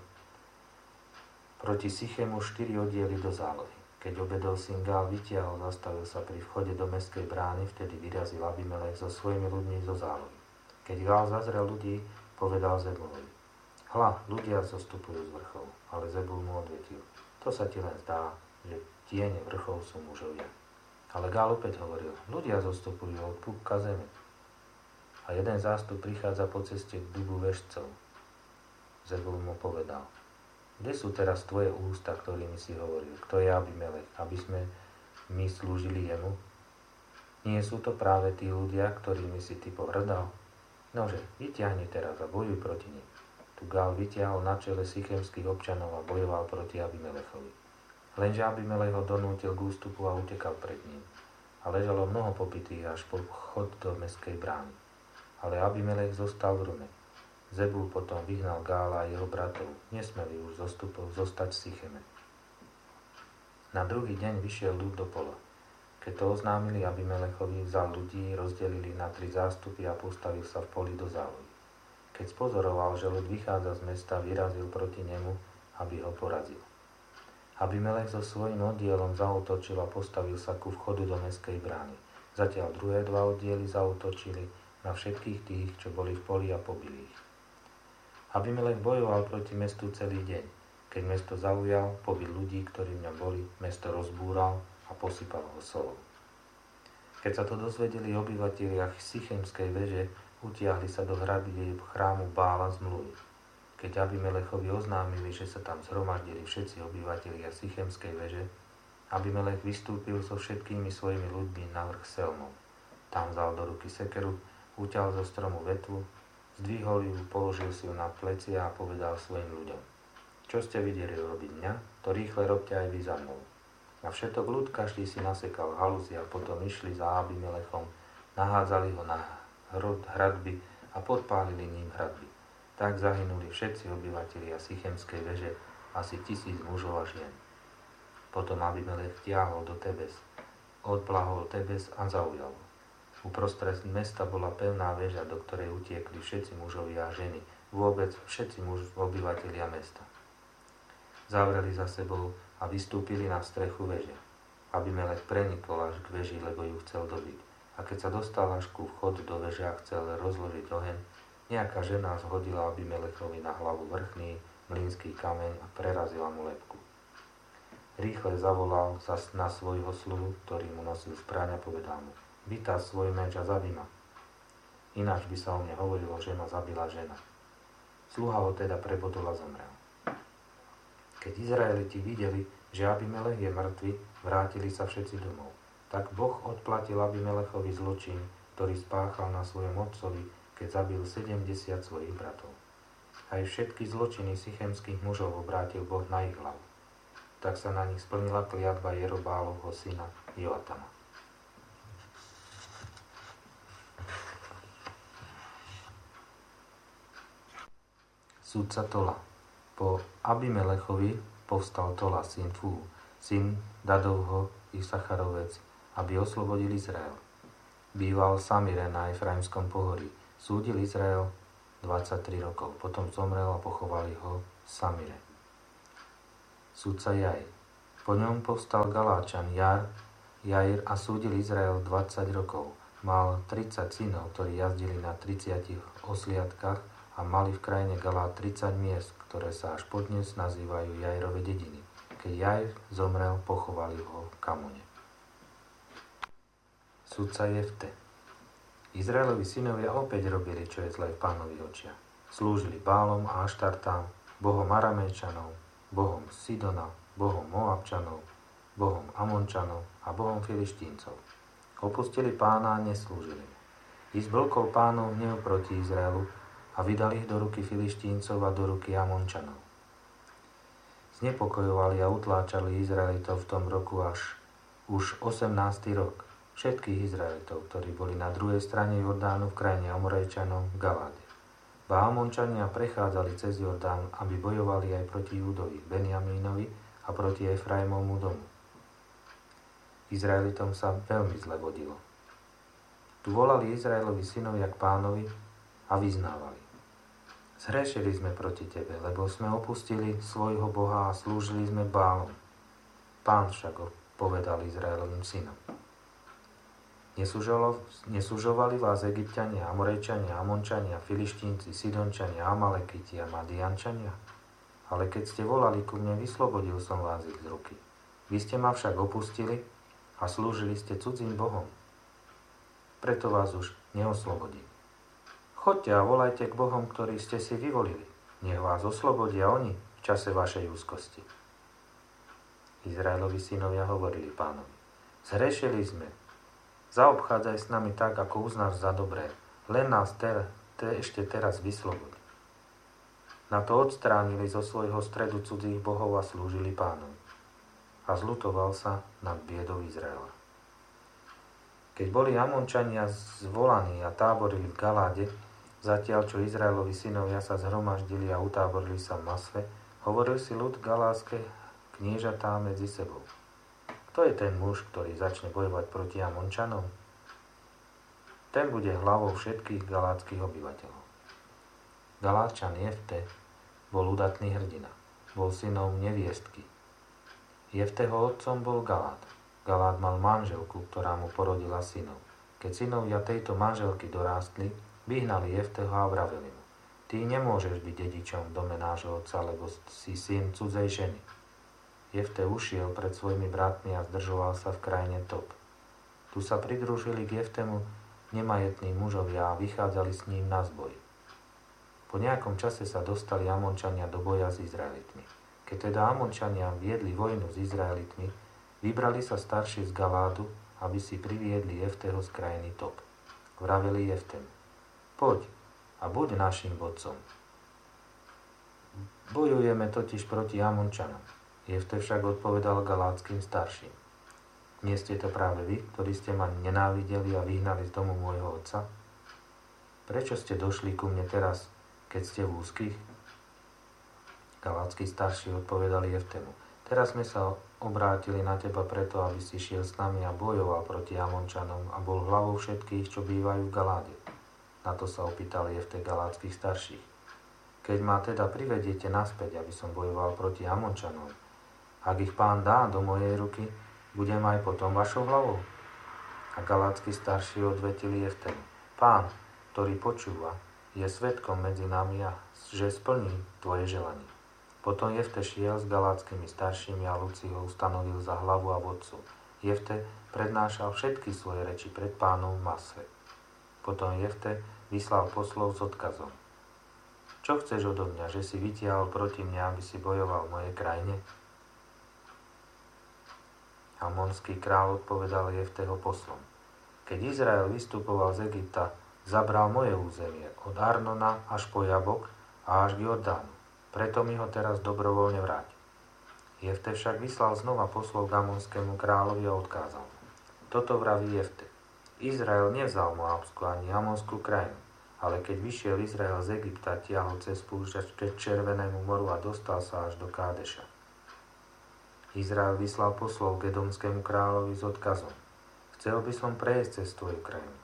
S1: proti Sychemu štyri oddiely do zálohy. Keď Obedov syn Gál vytiahol, zastavil sa pri vchode do mestskej brány, vtedy vyrazil Abimelech so svojimi ľuďmi zo zálohy. Keď Gál zazrel ľudí, povedal Zebulovi: hľa, ľudia zostupujú z vrchov, ale Zebul mu odvetil: to sa ti len zdá, že tiene vrchov sú mužovia. Ale Gál opäť hovoril: ľudia zostupujú od púpka zeme. A jeden zástup prichádza po ceste k dubu vešcov. Zebul mu povedal: kde sú teraz tvoje ústa, ktorými si hovoril, kto je Abimelech, aby sme my slúžili jemu? Nie sú to práve tí ľudia, ktorými si ty pohrdal? Nože, vyťahni teraz a bojuj proti nim. Tu Gál vyťahol na čele sychemských občanov a bojoval proti Abimelechovi. Lenže Abimelech ho donútil k ústupu a utekal pred ním. A ležalo mnoho popitých až po chod do mestskej brány. Ale Abimelech zostal v rume. Zebul potom vyhnal Gála a jeho bratov. Nesmeli už zostupov zostať v Sycheme. Na druhý deň vyšiel ľud do pola. Keď to oznámili Abimelechovi, vzal ľudí, rozdelili na tri zástupy a postavil sa v poli do zálohy. Keď spozoroval, že ľud vychádza z mesta, vyrazil proti nemu, aby ho porazil. Abimelech so svojím oddielom zaútočil a postavil sa ku vchodu do mestskej brány. Zatiaľ druhé dva oddiely zaútočili na všetkých tých, čo boli v poli, a pobili ich. Abimelech bojoval proti mestu celý deň. Keď mesto zaujal, pobil ľudí, ktorí v ňom boli, mesto rozbúral a posypal ho solou. Keď sa to dozvedeli obyvatelia Sychemskej veže, utiahli sa do hradby chrámu Bála zmluvy. Keď Abimelechovi oznámili, že sa tam zhromaždili všetci obyvatelia Sychemskej veže, Abimelech vystúpil so všetkými svojimi ľuďmi na vrch Selmov. Tam vzal do ruky sekeru, utiahol zo stromu vetvu, zdvihol ju, položil si ju na plecia a povedal svojim ľuďom: čo ste videli robiť mňa, to rýchle robte aj vy za mnou. A všetok ľud každý si nasekal haluzy a potom išli za Abimelechom, nahádzali ho na hradby a podpálili ním hradby. Tak zahynuli všetci obyvatelia Sychemskej veže, asi tisíc mužov a žien. Potom Abimelech vtiahol do Tebes, odplahol Tebes a zaujal. Uprostred mesta bola pevná väža, do ktorej utiekli všetci mužovia a ženy, vôbec všetci muž, obyvatelia mesta. Zavreli za sebou a vystúpili na strechu veže. Abimelech prenikol až k veži, lebo ju chcel dobiť. A keď sa dostal až ku vchodu do veže a chcel rozložiť oheň, nejaká žena zhodila Abimelechovi na hlavu vrchný mlynský kameň a prerazila mu lebku. Rýchle zavolal na svojho sluhu, ktorý mu nosil zbraň, a povedal mu: vytáž svoj meč a zabij ma. Ináč by sa o mne hovorilo, že ma zabila žena. Sluha ho teda prebodol a zomrel. Keď Izraeliti videli, že Abimelech je mŕtvy, vrátili sa všetci domov. Tak Boh odplatil Abimelechovi zločin, ktorý spáchal na svojom otcovi, keď zabil sedemdesiat svojich bratov. Aj všetky zločiny sychemských mužov obrátil Boh na ich hlavu. Tak sa na nich splnila kliatba Jerobálovho syna Joatama. Sudca Tola. Po Abimelechovi povstal Tola, syn Fú, syn Dadovho Isacharovec, aby oslobodil Izrael. Býval Samire na Efraimskom pohorí. Súdil Izrael dvadsaťtri rokov, potom zomrel a pochovali ho v Samire. Sudca Jair. Po ňom povstal Galáčan Jar, Jair a súdil Izrael dvadsať rokov. Mal tridsať synov, ktorí jazdili na tridsiatich osliadkach a mali v krajine Galát tridsať miest, ktoré sa až podnes nazývajú Jairove dediny. Keď Jair zomrel, pochovali ho v Kamone. Sudca Jefte. Izraelovi synovia opäť robili, čo je zlé v Pánových očiach. Slúžili Bálom a Aštartám, bohom Aramejčanov, bohom Sidona, bohom Moabčanov, bohom Amončanov a bohom Filištíncov. Opustili Pána a neslúžili. I zblkol Pánov hnev proti Izraelu a vydali ich do ruky Filištíncov a do ruky Amončanov. Znepokojovali a utláčali Izraelitov v tom roku až už osemnásty rok. Všetkých Izraelitov, ktorí boli na druhej strane Jordánu v krajine Amorejčanov v Galáde. Ba Amončania prechádzali cez Jordán, aby bojovali aj proti Júdovi, Benjamínovi a proti Efraimovmu domu. Izraelitom sa veľmi zle vodilo. Tu volali Izraelovi synovia k Pánovi a vyznávali: Zhrešili sme proti Tebe, lebo sme opustili svojho Boha a slúžili sme Bálom. Pán však povedal Izraelovým synom: Nesúžovali vás Egypťania, Amorejčania, Amončania, Filištínci, Sidončania, Amalekiti a Madiančania? Ale keď ste volali ku mne, vyslobodil som vás ich z ruky. Vy ste ma však opustili a slúžili ste cudzím bohom. Preto vás už neoslobodím. Choďte a volajte k bohom, ktorých ste si vyvolili. Nech vás oslobodia oni v čase vašej úzkosti. Izraelovi synovia hovorili Pánovi: Zhrešili sme. Zaobchádzaj s nami tak, ako uznáš za dobré. Len nás te, te, ešte teraz vysloboď. Na to odstránili zo svojho stredu cudzích bohov a slúžili Pánovi. A zľutoval sa nad biedou Izraela. Keď boli Amončania zvolaní a táborili v Galáde, zatiaľ čo Izraelovi synovia sa zhromaždili a utáborili sa v Masve, hovoril si ľud galátske kniežatá medzi sebou: Kto je ten muž, ktorý začne bojovať proti Amončanom? Ten bude hlavou všetkých galátskych obyvateľov. Galáčan Jefte bol udatný hrdina. Bol synom neviestky. Jefteho otcom bol Galát. Galát mal manželku, ktorá mu porodila synov. Keď synovia tejto manželky dorástli, vyhnali Jefteho a vraveli mu: Ty nemôžeš byť dedičom v dome nášho otca, lebo si syn cudzej ženy. Jefte ušiel pred svojimi bratmi a zdržoval sa v krajine Top. Tu sa pridružili k Jeftemu nemajetní mužovia a vychádzali s ním na zboj. Po nejakom čase sa dostali Amončania do boja s Izraelitmi. Keď teda Amončania viedli vojnu s Izraelitmi, vybrali sa starší z Galádu, aby si priviedli Jefteho z krajiny Top. Vraveli Jeftemu: Poď a buď našim vodcom. Bojujeme totiž proti Amončanom. Jefte však odpovedal galátskym starším: Nie ste to práve vy, ktorí ste ma nenávideli a vyhnali z domu môjho otca? Prečo ste došli ku mne teraz, keď ste v úzkých? Galátsky starší odpovedali Jeftemu: Teraz sme sa obrátili na teba preto, aby si šiel s nami a bojoval proti Amončanom a bol hlavou všetkých, čo bývajú v Galáde. Na to sa opýtal Jefte galátskych starších: Keď ma teda privediete naspäť, aby som bojoval proti Amončanom, ak ich Pán dá do mojej ruky, budem aj potom vašou hlavou? A galátsky starší odvetili Jeftemu: Pán, ktorý počúva, je svedkom medzi nami a že splní tvoje želanie. Potom Jefte šiel s galátskymi staršími a ľud si ho ustanovil za hlavu a vodcu. Jefte prednášal všetky svoje reči pred Pánom v Masve. Potom Jefte vyslal poslov s odkazom: Čo chceš odo mňa, že si vytiahol proti mne, aby si bojoval v mojej krajine? Amonský kráľ odpovedal Jefteho poslom: Keď Izrael vystupoval z Egypta, zabral moje územie od Arnona až po Jabok a až k Jordánu. Preto mi ho teraz dobrovoľne vráť. Jefte však vyslal znova poslov k Amonskému kráľovi a odkázal: Toto vraví Jefte: Izrael nevzal Moabskú ani Amonskú krajinu, ale keď vyšiel Izrael z Egypta, tiahol cez púšť až k Červenému moru a dostal sa až do Kádeša. Izrael vyslal poslov k Edomskému kráľovi s odkazom: Chcel by som prejsť cez tvoju krajinu.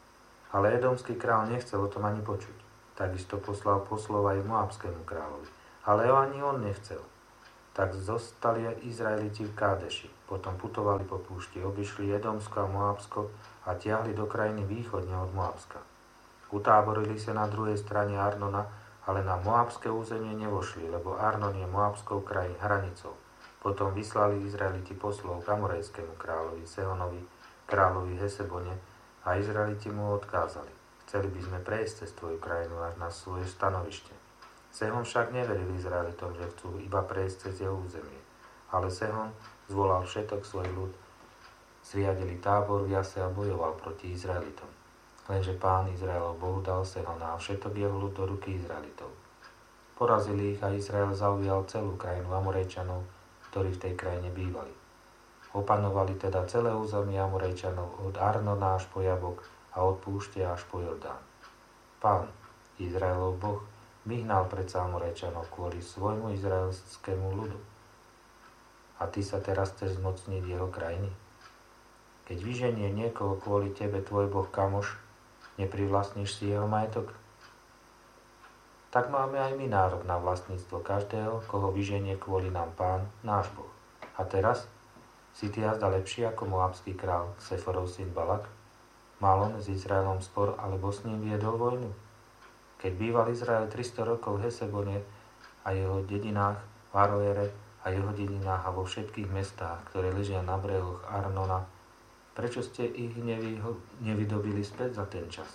S1: Ale edomský kráľ nechcel o tom ani počuť. Takisto poslal poslov aj moabskému kráľovi. Ale ani on nechcel. Tak zostali Izraeliti v Kádeši. Potom putovali po púšti, obišli Edomsko a Moabsko a tiahli do krajiny východne od Moabska. Utáborili sa na druhej strane Arnona, ale na moabské územie nevošli, lebo Arnon je moabskou kraj hranicou. Potom vyslali Izraeliti poslov k amorejskému kráľovi Sehonovi, kráľovi Hesebone, a Izraeliti mu odkázali: Chceli by sme prejsť cez tvoju krajinu až na svoje stanovište. Sehon však neveril Izraelitom, že chcú iba prejsť cez jeho územie. Ale Sehon zvolal všetok svoj ľud, zriadili tábor v Jase a bojoval proti Izraelitom. Lenže Pán Izraelov Boh dal Sehona a všetok jeho ľud do ruky Izraelitov. Porazili ich a Izrael zaujal celú krajinu Amorejčanov, ktorí v tej krajine bývali. Opanovali teda celé územie Amorejčanov od Arnona až po Jabok a od púšte až po Jordán. Pán Izraelov Boh vyhnal predsa Amorejčanov kvôli svojmu izraelskému ľudu. A ty sa teraz chceš zmocniť jeho krajiny? Keď vyženie niekoho kvôli tebe tvoj Boh kamoš, neprivlastníš si jeho majetok? Tak máme aj my nárok na vlastníctvo každého, koho vyženie kvôli nám Pán, náš Boh. A teraz? Si ty jazda lepší ako moabský král Seforov syn Balak? Mal on s Izraelom spor, alebo s ním viedol vojnu? Keď býval Izrael tristo rokov v Hesebone a jeho dedinách, v Aroere a jeho dedinách a vo všetkých mestách, ktoré ležia na brehoch Arnona, prečo ste ich nevyho- nevydobili späť za ten čas?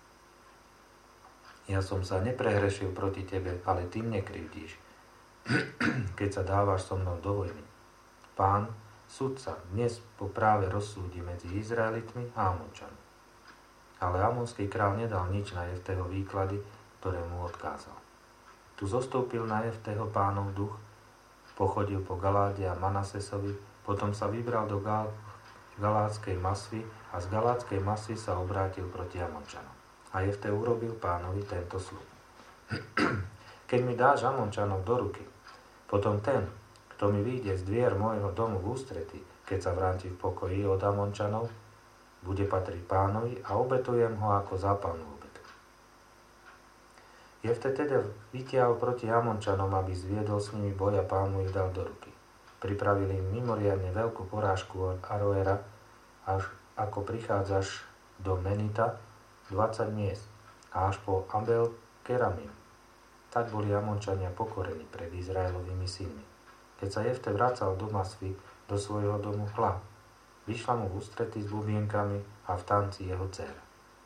S1: Ja som sa neprehrešil proti tebe, ale ty mne krivdíš, keď sa dávaš so mnou do vojny. Pán, sudca, dnes po práve rozsúdi medzi Izraelitmi a Amončanmi. Ale amonský král nedal nič na Jeftého výklady, ktoré mu odkázal. Tu zostúpil na Jeftého Pánov duch, pochodil po Galáde a Manasesovi, potom sa vybral do Gal- Galátskej Masvy a z Galátskej Masvy sa obrátil proti Amončanom. A Jefté urobil Pánovi tento sľub. Keď mi dáš Amončanov do ruky, potom ten, kto mi vyjde z dvier môjho domu v ústrety, keď sa vráti v pokoji od Amončanov, bude patriť Pánovi a obetujem ho ako zápalnú obetu. Jefté teda vytiahol proti Amončanom, aby zviedol s nimi boj a Pán mu ich dal do ruky. Pripravili im mimoriadne veľkú porážku od Aroera, až ako prichádzaš do Menita, dvadsať miest, a až po Abel Keramim. Tak boli Amončania pokorení pred Izraelovými synmi. Keď sa Jefté vracal do Masvy, do svojho domu, hľa, vyšla mu v ústrety s bubienkami a v tanci jeho dcéra.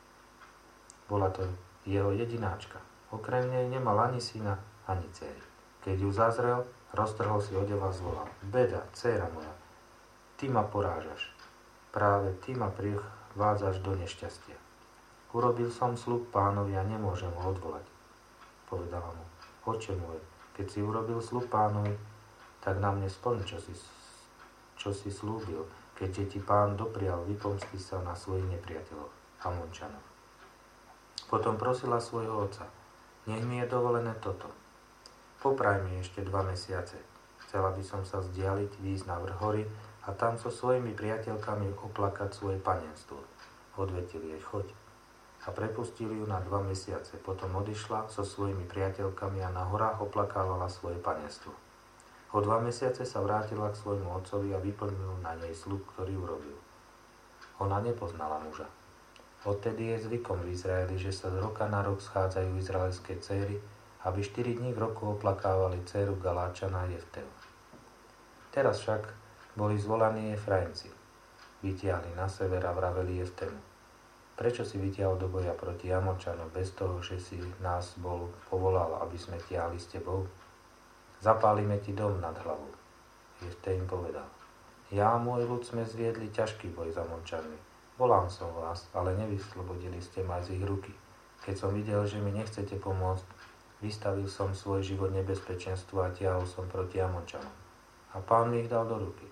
S1: Bola to jeho jedináčka. Okrem nej nemal ani syna, ani dcéry. Keď ju zazrel, roztrhol si odev a zvolal: Beda, dcéra moja, ty ma porážaš. Práve ty ma privádzaš do nešťastia. Urobil som sľub Pánovi a nemôžem ho odvolať. Povedala mu: Oče môj, keď si urobil sľub Pánovi, tak na mne splň, čo si, čo si slúbil, keďže ti Pán doprial vypomstiť sa na svojich nepriateľoch, Amončanov. Potom prosila svojho otca: Nech mi je dovolené toto. Popraj mi ešte dva mesiace. Chcela by som sa vzdialiť, výjsť na vrch hory a tam so svojimi priateľkami oplakať svoje panenstvo. Odvetil jej: Choď. A prepustili ju na dva mesiace. Potom odišla so svojimi priateľkami a na horách oplakávala svoje panenstvo. O dva mesiace sa vrátila k svojmu otcovi a vyplnil na nej sľub, ktorý urobil. Ona nepoznala muža. Odtedy je zvykom v Izraeli, že sa z roka na rok schádzajú izraelské céry, aby štyri dní v roku oplakávali dcéru Galáčana Jefteu. Teraz však boli zvolaní Efraimci. Vytiahli na sever a vraveli Jeftemu: Prečo si vytiahol do boja proti Amončanom bez toho, že si nás bol povolal, aby sme tiahli s tebou? Zapálime ti dom nad hlavou. Jefté im povedal: Ja a môj ľud sme zviedli ťažký boj s Amončanmi. Volám som vás, ale nevyslobodili ste ma z ich ruky. Keď som videl, že mi nechcete pomôcť, vystavil som svoj život nebezpečenstvu a tiahol som proti Amončanom. A Pán mi ich dal do ruky.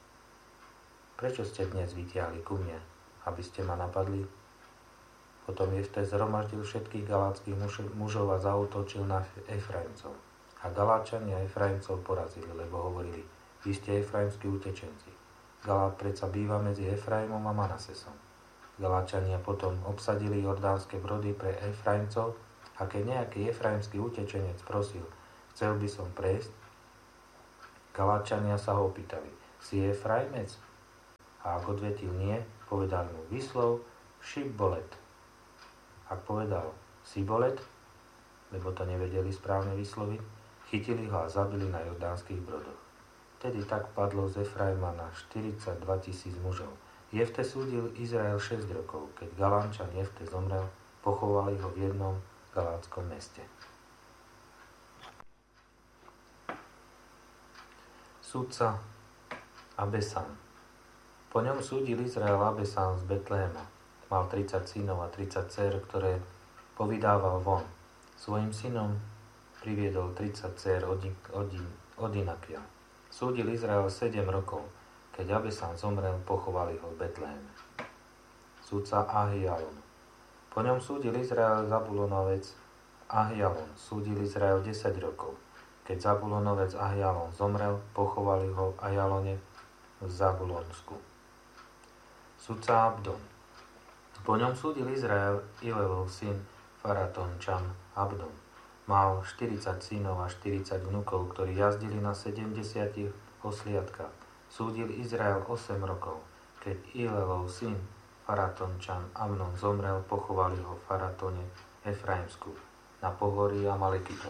S1: Prečo ste dnes vytiahli ku mne, aby ste ma napadli? Potom Jefté zhromaždil všetkých galátskych mužov a zaútočil na Efraimcov. A Galáčania Efraimcov porazili, lebo hovorili: Vy ste efraimskí utečenci. Galát predsa býva medzi Efraimom a Manasesom. Galáčania potom obsadili jordánske brody pre Efraimcov a keď nejaký efraimský utečenec prosil, chcel by som prejsť, Galáčania sa ho opýtali, si Efraimec? A ak odvetil nie, povedali mu, vyslov Šibolet. Ak povedal Sibolet, lebo to nevedeli správne vysloviť, chytili ho a zabili na jordánskych brodoch. Vtedy tak padlo z Efraima na štyridsaťdva tisíc mužov. Jefte súdil Izrael šesť rokov. Keď Galánčan Jefte zomrel, pochovali ho v jednom galátskom meste. Sudca Abesán. Po ňom súdil Izrael Abesán z Betlehema. Mal tridsať synov a tridsať dcér, ktoré povydával von. Svojim synom priviedol tridsať dcér od, od, od Inakia. Súdil Izrael sedem rokov. Keď Abesán zomrel, pochovali ho v Betleheme. Sudca Ahialon. Po ňom súdil Izrael Zabulonovec Ahialon. Súdil Izrael desať rokov. Keď Zabulonovec Ahialon zomrel, pochovali ho v Ajalone v Zabulonsku. Sudca Abdon. Po ňom súdil Izrael Ilelov syn Faratončan Abdon. Mal štyridsať synov a štyridsať vnukov, ktorí jazdili na sedemdesiatich osliadkách. Súdil Izrael osem rokov. Keď Ilelov syn Faratončan Amnon zomrel, pochovali ho v Faratone Efraimsku na pohorí Amalekitov.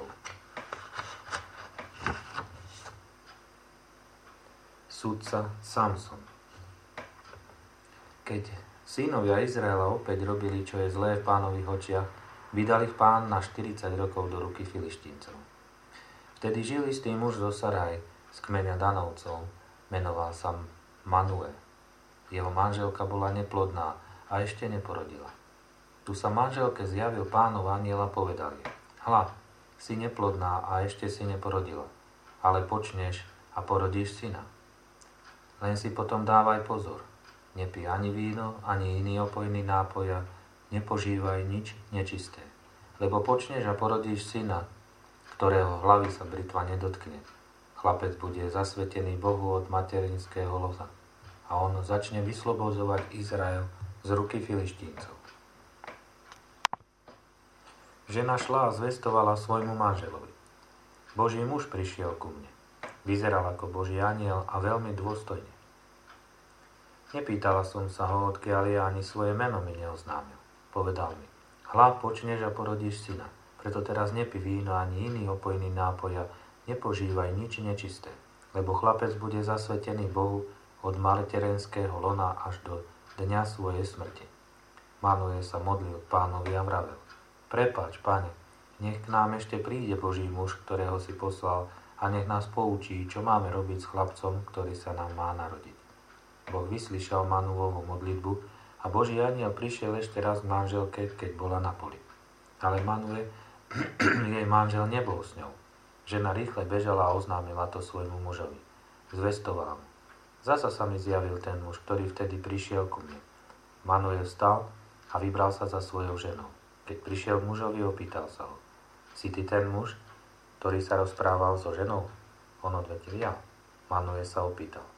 S1: Sudca Samson. Keď synovia Izraela opäť robili, čo je zlé v Pánových očiach, vydal ich Pán na štyridsať rokov do ruky Filištíncov. Vtedy žil istý muž zo Saraj z kmeňa Danovcov, menoval sa Manue. Jeho manželka bola neplodná a ešte neporodila. Tu sa manželke zjavil Pánov anjel a povedal jej, hľa, si neplodná a ešte si neporodila, ale počneš a porodíš syna. Len si potom dávaj pozor, nepí ani víno, ani iný opojný nápoj a nepožívaj nič nečisté, lebo počneš a porodíš syna, ktorého hlavy sa britva nedotkne. Chlapec bude zasvetený Bohu od materinského loza a on začne vyslobodzovať Izrael z ruky Filištíncov. Žena šla a zvestovala svojmu manželovi. Boží muž prišiel ku mne. Vyzeral ako Boží anjel a veľmi dôstojne. Nepýtala som sa ho, odkiaľ je, ani svoje meno mi neoznámil. Povedal mi, hľa, počneš a porodíš syna, preto teraz nepí víno ani iný opojný nápoj a nepožívaj nič nečisté, lebo chlapec bude zasvetený Bohu od materenského lona až do dňa svojej smrti. Manuje sa modlil k Pánovi a vravel, prepáč, Pane, nech k nám ešte príde Boží muž, ktorého si poslal, a nech nás poučí, čo máme robiť s chlapcom, ktorý sa nám má narodiť. Boh vyslyšal Manuovu modlitbu a Boží anjel prišiel ešte raz k manželke, keď bola na poli. Ale Manue, jej manžel, nebol s ňou. Žena rýchle bežala a oznámila to svojmu mužovi. Zvestovala mu. Zasa sa mi zjavil ten muž, ktorý vtedy prišiel ku mne. Manuel vstal a vybral sa za svojou ženou. Keď prišiel k mužovi, opýtal sa ho. Si ty ten muž, ktorý sa rozprával so ženou? On odvetil ja. Manuel sa opýtal.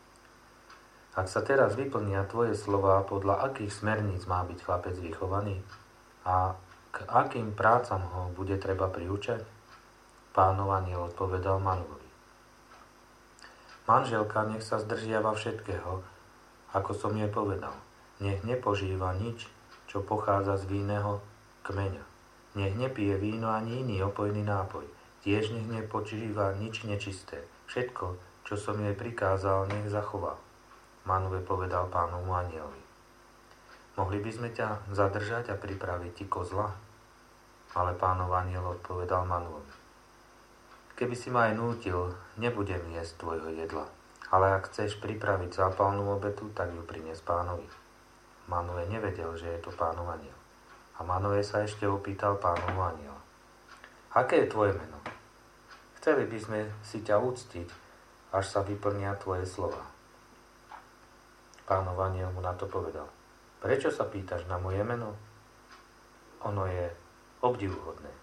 S1: Ak sa teraz vyplnia tvoje slová, podľa akých smerníc má byť chlapec vychovaný? A k akým prácam ho bude treba priučať? Pánov anjel odpovedal Manuovi. Manželka nech sa zdržiava všetkého, ako som jej povedal. Nech nepožíva nič, čo pochádza z vinného kmeňa. Nech nepije víno ani iný opojný nápoj. Tiež nech nepožíva nič nečisté. Všetko, čo som jej prikázal, nech zachová. Manue povedal Pánovu anjelovi. Mohli by sme ťa zadržať a pripraviť ti kozla? Ale Pánov anjel odpovedal Manuovi. Keby si ma aj nútil, nebudem jesť tvojho jedla, ale ak chceš pripraviť zápalnú obetu, tak ju prines Pánovi. Manue nevedel, že je to Pánov anjel. A Manue sa ešte opýtal Pánovu anjela. Aké je tvoje meno? Chceli by sme si ťa uctiť, až sa vyplnia tvoje slova. Pánov anjel mu na to povedal. Prečo sa pýtaš na moje meno? Ono je obdivuhodné.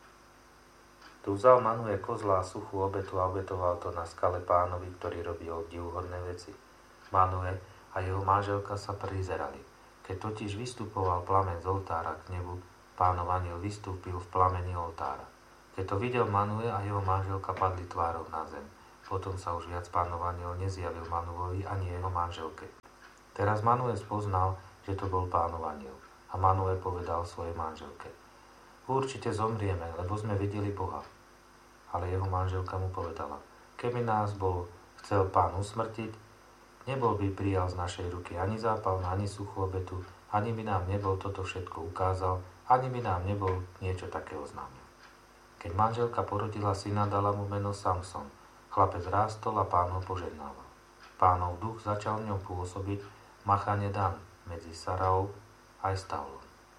S1: Tu vzal Manue kozla a suchú obetu a obetoval to na skale Pánovi, ktorý robil obdivuhodné veci. Manue a jeho manželka sa prizerali. Keď totiž vystupoval plameň z oltára k nebu, Pánov anjel vystúpil v plameni oltára. Keď to videl Manue a jeho manželka, padli tvárou na zem. Potom sa už viac Pánov anjel nezjavil Manuovi ani jeho manželke. Teraz Manue spoznal, že to bol Pánov anjel. A Manue povedal svojej manželke: Určite zomrieme, lebo sme videli Boha. Ale jeho manželka mu povedala: Keby nás bol chcel Pán usmrtiť, nebol by prijal z našej ruky ani zápal, ani suchú obetu, ani by nám nebol toto všetko ukázal, ani by nám nebol niečo také oznámil. Keď manželka porodila syna, dala mu meno Samson. Chlapec rástol a Pán ho požehnával. Pánov duch začal v ňom pôsobiť machane Dan medzi Saraou aj Stavlom.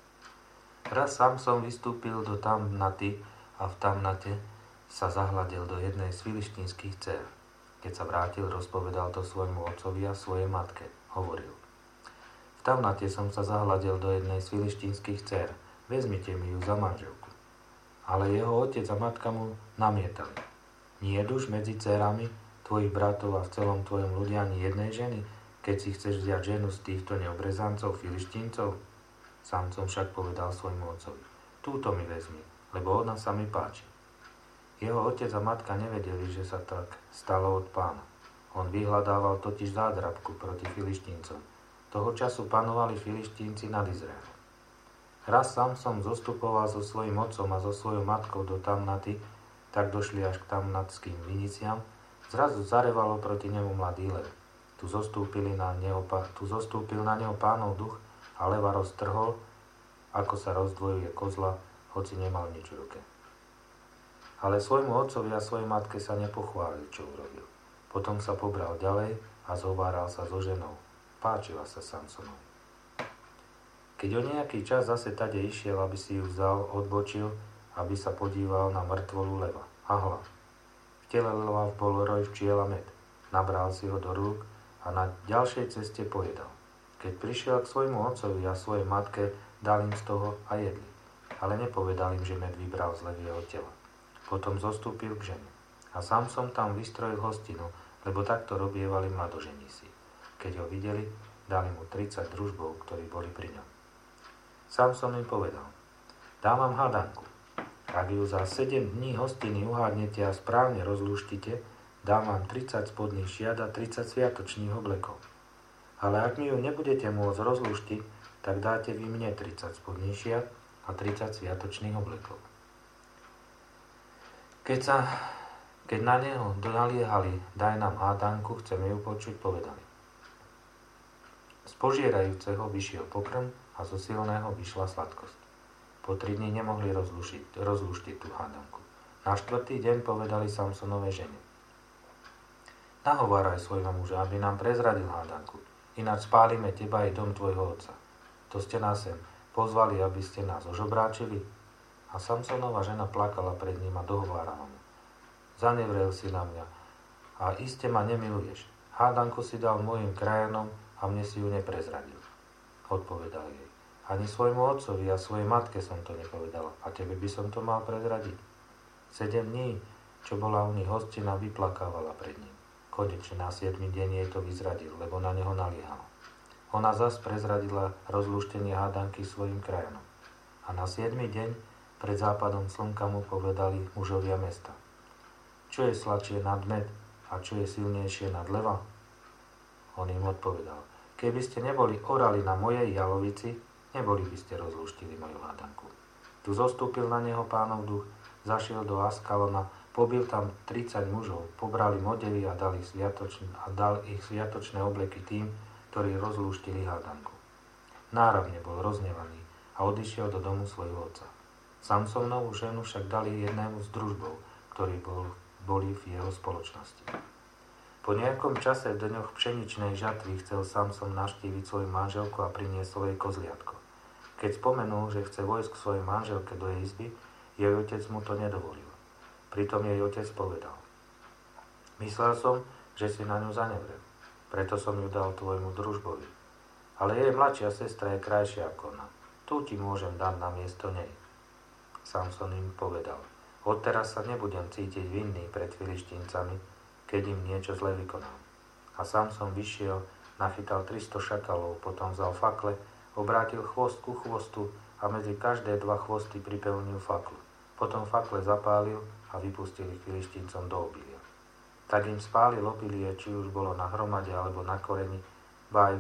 S1: Raz Samson vystúpil do Tamnaty a v Tamnate sa zahľadil do jednej z filištínskych dcér. Keď sa vrátil, rozpovedal to svojmu otcovi a svojej matke. Hovoril: V Tamnate som sa zahľadil do jednej z filištínskych dcér. Vezmite mi ju za manželku. Ale jeho otec a matka mu namietali: Nie duš medzi dcérami tvojich bratov a v celom tvojom ľude ani jednej ženy, keď si chceš vziať ženu z týchto neobrezancov, filištíncov? Samson však povedal svojmu otcovi: Túto mi vezmi, lebo ona sa mi páči. Jeho otec a matka nevedeli, že sa tak stalo od Pána. On vyhľadával totiž zádrabku proti filištíncom. Toho času panovali filištínci nad Izraelom. Raz Samson zostupoval so svojím otcom a so svojou matkou do Tamnaty, tak došli až k tamnatským viniciam. Zrazu zarevalo proti nemu mladý lev. Tu, zostúpili na neho, tu zostúpil na neho Pánov duch a leva roztrhol, ako sa rozdvojuje kozla, hoci nemal nič v ruke. Ale svojmu otcovi a svojej matke sa nepochválil, čo urobil. Potom sa pobral ďalej a zhováral sa so ženou. Páčila sa Samsonovi. Keď o nejaký čas zase tade išiel, aby si ju vzal, odbočil, aby sa podíval na mŕtvolu leva. A hľa, v tele leva bol roj včiel a med. Nabral si ho do rúk a na ďalšej ceste pojedal. Keď prišiel k svojmu otcovi a svojej matke, dal im z toho a jedli. Ale nepovedal im, že med vybral z levieho tela. Potom zostúpil k žene. A Samson tam vystrojil hostinu, lebo takto robievali mladoženísi. Keď ho videli, dali mu tridsať družbov, ktorí boli pri ňom. Samson im povedal: Dám vám hádanku. Ak ju za sedem dní hostiny uhádnete a správne rozlúštite, dám vám tridsať spodných šiat a tridsať sviatočných oblekov. Ale ak mi ju nebudete môcť rozlúštiť, tak dáte vy mne tridsať spodných šiat a tridsať sviatočných oblekov. Keď, sa, keď na neho naliehali: Daj nám hádanku, chceme ju počuť, povedali. Z požierajúceho vyšiel pokrm a zo silného vyšla sladkosť. Po tri dni nemohli rozlušiť, rozluštiť tú hádanku. Na štvrtý deň povedali Samsonovej žene: Nahováraj svojho muža, aby nám prezradil hádanku, ináč spálime teba aj dom tvojho otca. To ste nás sem pozvali, aby ste nás ožobráčili? A Samsonova žena plakala pred ním a dohovárala mu: Zanevrel si na mňa a iste ma nemiluješ. Hádanku si dal mojim krajanom a mne si ju neprezradil. Odpovedal jej: Ani svojmu otcovi a svojej matke som to nepovedala. A tebe by som to mal prezradiť? Sedem dní, čo bola u nich hostina, vyplakávala pred ním. Konečne na siedmy deň jej to vyzradil, lebo na neho naliehal. Ona zas prezradila rozlúštenie hádanky svojim krajanom. A na siedmy deň pred západom slnka mu povedali mužovia mesta: Čo je sladšie nad med a čo je silnejšie nad leva? On im odpovedal: Keby ste neboli orali na mojej jalovici, neboli by ste rozlúštili moju hádanku. Tu zostúpil na neho Pánov duch, zašiel do Askalona, pobil tam tridsať mužov, pobrali modely a dal ich, sviatočné, a dal ich sviatočné obleky tým, ktorí rozlúštili hádanku. Náravne bol roznevaný a odišiel do domu svojho otca. Samsonovú ženu však dali jednému z družbov, ktorí bol, boli v jeho spoločnosti. Po nejakom čase v dňoch pšeničnej žatvy chcel Samson navštíviť svoju manželku a priniesť svoje kozliatko. Keď spomenul, že chce vojsť k svojej manželke do jej izby, jej otec mu to nedovolil. Pritom jej otec povedal: Myslel som, že si na ňu zanevrel, preto som ju dal tvojmu družbovi. Ale jej mladšia sestra je krajšia ako ona. Tu ti môžem dať na miesto nej. Samson im povedal: Odteraz sa nebudem cítiť vinný pred filištíncami, keď im niečo zle vykonám. A Samson vyšiel, nachytal tristo šakalov, potom vzal fakle Obrátil chvost ku chvostu a medzi každé dva chvosty pripevnil faklu. Potom fakle zapálil a vypustil ich Filištíncom do obilia. Tak im spálil obilie, či už bolo na hromade alebo na koreni, ba aj